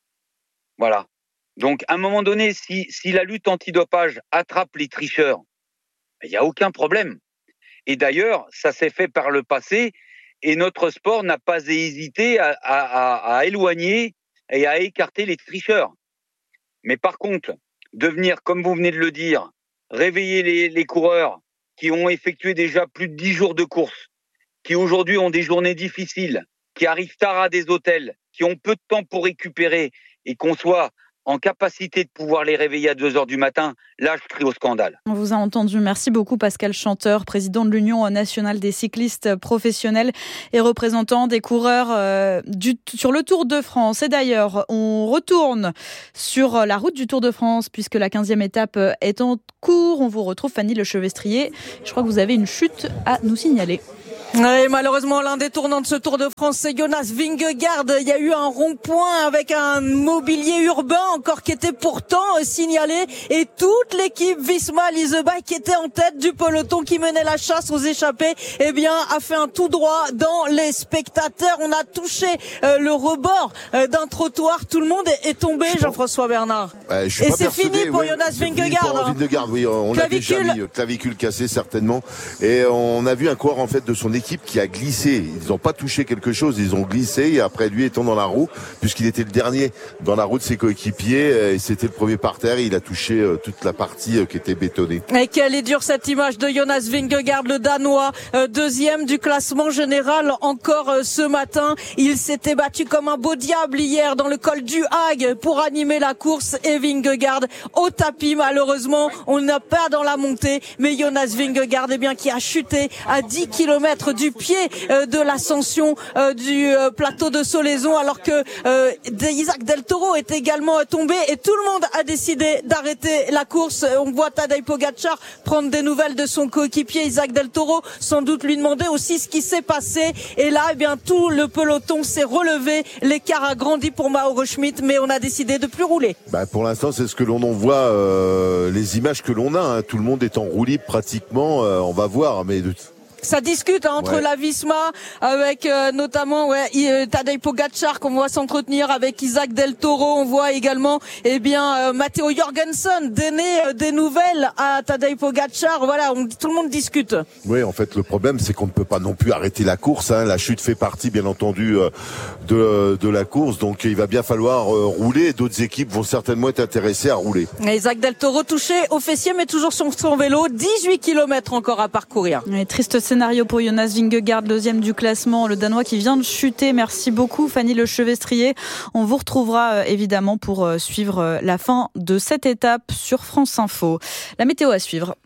Voilà. Donc, à un moment donné, si, si la lutte antidopage attrape les tricheurs, il n'y a aucun problème. Et d'ailleurs, ça s'est fait par le passé, et notre sport n'a pas hésité à, à, à, à éloigner et à écarter les tricheurs. Mais par contre, de venir, comme vous venez de le dire, réveiller les, les coureurs qui ont effectué déjà plus de dix jours de course, qui aujourd'hui ont des journées difficiles, qui arrivent tard à des hôtels, qui ont peu de temps pour récupérer, et qu'on soit en capacité de pouvoir les réveiller à deux heures du matin, là, je crie au scandale. On vous a entendu. Merci beaucoup, Pascal Chanteur, président de l'Union nationale des cyclistes professionnels et représentant des coureurs euh, du, sur le Tour de France. Et d'ailleurs, on retourne sur la route du Tour de France, puisque la quinzième étape est en cours. On vous retrouve, Fanny Lechevestrier. Je crois que vous avez une chute à nous signaler. Et malheureusement, l'un des tournants de ce Tour de France, c'est Jonas Vingegaard. Il y a eu un rond-point avec un mobilier urbain encore qui était pourtant signalé. Et toute l'équipe Visma Lease Bike qui était en tête du peloton qui menait la chasse aux échappés, eh bien, a fait un tout droit dans les spectateurs. On a touché euh, le rebord euh, d'un trottoir. Tout le monde est, est tombé, Jean-François Bernard. Ouais, je suis et pas c'est persuadé, fini pour ouais, Jonas Vingegaard. Hein. Vingegaard, oui, on l'a déjà mis, clavicule cassée certainement. Et on a vu un coureur en fait de son équipe qui a glissé. Ils n'ont pas touché quelque chose, ils ont glissé et après lui étant dans la roue, puisqu'il était le dernier dans la roue de ses coéquipiers et c'était le premier par terre, il a touché toute la partie qui était bétonnée. Et quelle est dure cette image de Jonas Vingegaard, le Danois, euh, deuxième du classement général encore euh, ce matin. Il s'était battu comme un beau diable hier dans le col du Hague pour animer la course et Vingegaard au tapis. Malheureusement, on n'a pas dans la montée, mais Jonas Vingegaard, eh bien, qui a chuté à dix kilomètres du pied euh, de l'ascension euh, du euh, plateau de Solaison, alors que euh, Isaac Del Toro est également euh, tombé et tout le monde a décidé d'arrêter la course. On voit Tadej Pogačar prendre des nouvelles de son coéquipier Isaac Del Toro, sans doute lui demander aussi ce qui s'est passé. Et là, eh bien, tout le peloton s'est relevé. L'écart a grandi pour Mauro Schmidt, mais on a décidé de plus rouler. Bah, pour l'instant, c'est ce que l'on en voit, euh, les images que l'on a. Hein. Tout le monde est en roue libre pratiquement. Euh, on va voir, mais de... Ça discute hein, entre ouais. la Visma avec euh, notamment ouais, euh, Tadej Pogačar qu'on voit s'entretenir avec Isaac Del Toro. On voit également eh bien euh, Matteo Jorgensen donner euh, des nouvelles à Tadej Pogačar. Voilà, on, tout le monde discute. Oui, en fait, le problème c'est qu'on ne peut pas non plus arrêter la course. Hein. La chute fait partie, bien entendu, euh, de, de la course. Donc il va bien falloir euh, rouler. D'autres équipes vont certainement être intéressées à rouler. Et Isaac Del Toro touché au fessier, mais toujours sur son vélo. dix-huit kilomètres encore à parcourir. Et triste scénario pour Jonas Vingegaard, deuxième du classement, le Danois qui vient de chuter. Merci beaucoup Fanny Lechevestrier. On vous retrouvera euh, évidemment pour euh, suivre euh, la fin de cette étape sur France Info. La météo à suivre.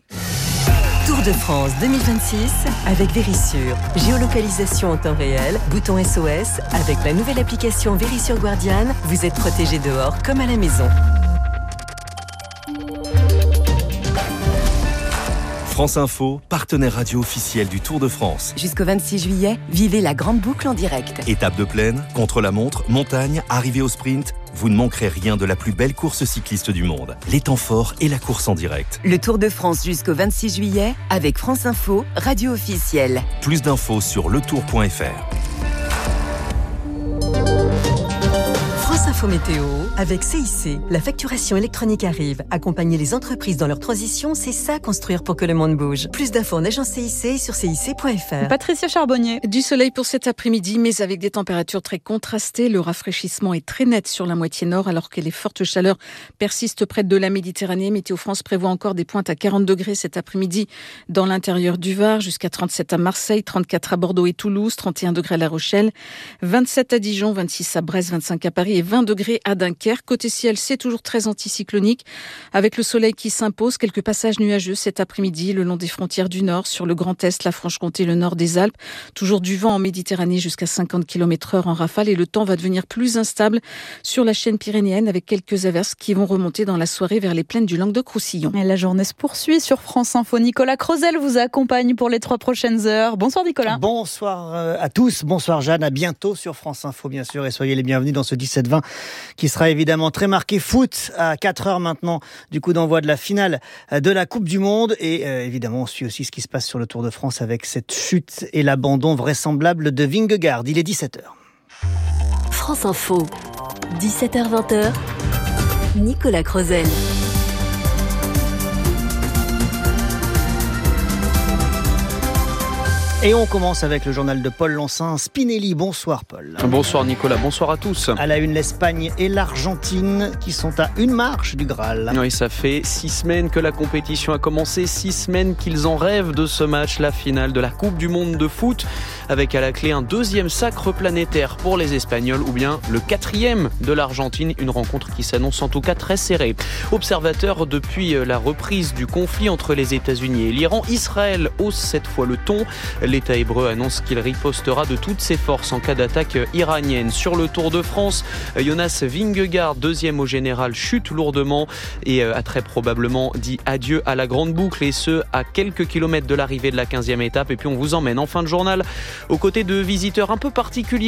Tour de France deux mille vingt-six avec Vérissure. Géolocalisation en temps réel, bouton S O S. Avec la nouvelle application Vérissure Guardian, vous êtes protégé dehors comme à la maison. France Info, partenaire radio officiel du Tour de France. Jusqu'au vingt-six juillet, vivez la grande boucle en direct. Étape de plaine, contre-la-montre, montagne, arrivée au sprint, vous ne manquerez rien de la plus belle course cycliste du monde. Les temps forts et la course en direct. Le Tour de France jusqu'au vingt-six juillet avec France Info, radio officielle. Plus d'infos sur le tour point f r. Info Météo avec C I C. La facturation électronique arrive. Accompagner les entreprises dans leur transition, c'est ça construire pour que le monde bouge. Plus d'infos en agence C I C sur C I C point F R. Patricia Charbonnier. Du soleil pour cet après-midi, mais avec des températures très contrastées. Le rafraîchissement est très net sur la moitié nord, alors que les fortes chaleurs persistent près de la Méditerranée. Météo France prévoit encore des pointes à quarante degrés cet après-midi dans l'intérieur du Var, jusqu'à trente-sept à Marseille, trente-quatre à Bordeaux et Toulouse, trente et un degrés à La Rochelle, vingt-sept à Dijon, vingt-six à Brest, vingt-cinq à Paris et vingt degrés à Dunkerque. Côté ciel, c'est toujours très anticyclonique avec le soleil qui s'impose. Quelques passages nuageux cet après-midi le long des frontières du Nord, sur le Grand Est, la Franche-Comté, le nord des Alpes. Toujours du vent en Méditerranée jusqu'à cinquante kilomètres heure en rafale et le temps va devenir plus instable sur la chaîne pyrénéenne avec quelques averses qui vont remonter dans la soirée vers les plaines du Languedoc-Roussillon. Et la journée se poursuit sur France Info. Nicolas Crozel vous accompagne pour les trois prochaines heures. Bonsoir Nicolas. Bonsoir à tous, bonsoir Jeanne, à bientôt sur France Info bien sûr et soyez les bienvenus dans ce dix-sept vingt qui sera évidemment très marqué foot à quatre heures maintenant du coup d'envoi de la finale de la Coupe du Monde et euh, évidemment on suit aussi ce qui se passe sur le Tour de France avec cette chute et l'abandon vraisemblable de Vingegaard. Il est dix-sept heures. France Info, dix-sept heures vingt, Nicolas Crozel. Et on commence avec le journal de Paul Lancin. Spinelli, bonsoir Paul. Bonsoir Nicolas, bonsoir à tous. À la une, l'Espagne et l'Argentine qui sont à une marche du Graal. Oui, ça fait six semaines que la compétition a commencé, six semaines qu'ils en rêvent de ce match, la finale de la Coupe du Monde de foot, avec à la clé un deuxième sacre planétaire pour les Espagnols ou bien le quatrième de l'Argentine, une rencontre qui s'annonce en tout cas très serrée. Observateur depuis la reprise du conflit entre les États-Unis et l'Iran, Israël hausse cette fois le ton. L'État hébreu annonce qu'il ripostera de toutes ses forces en cas d'attaque iranienne. Sur le Tour de France, Jonas Vingegaard, deuxième au général, chute lourdement et a très probablement dit adieu à la grande boucle et ce, à quelques kilomètres de l'arrivée de la quinzième étape. Et puis on vous emmène en fin de journal aux côtés de visiteurs un peu particuliers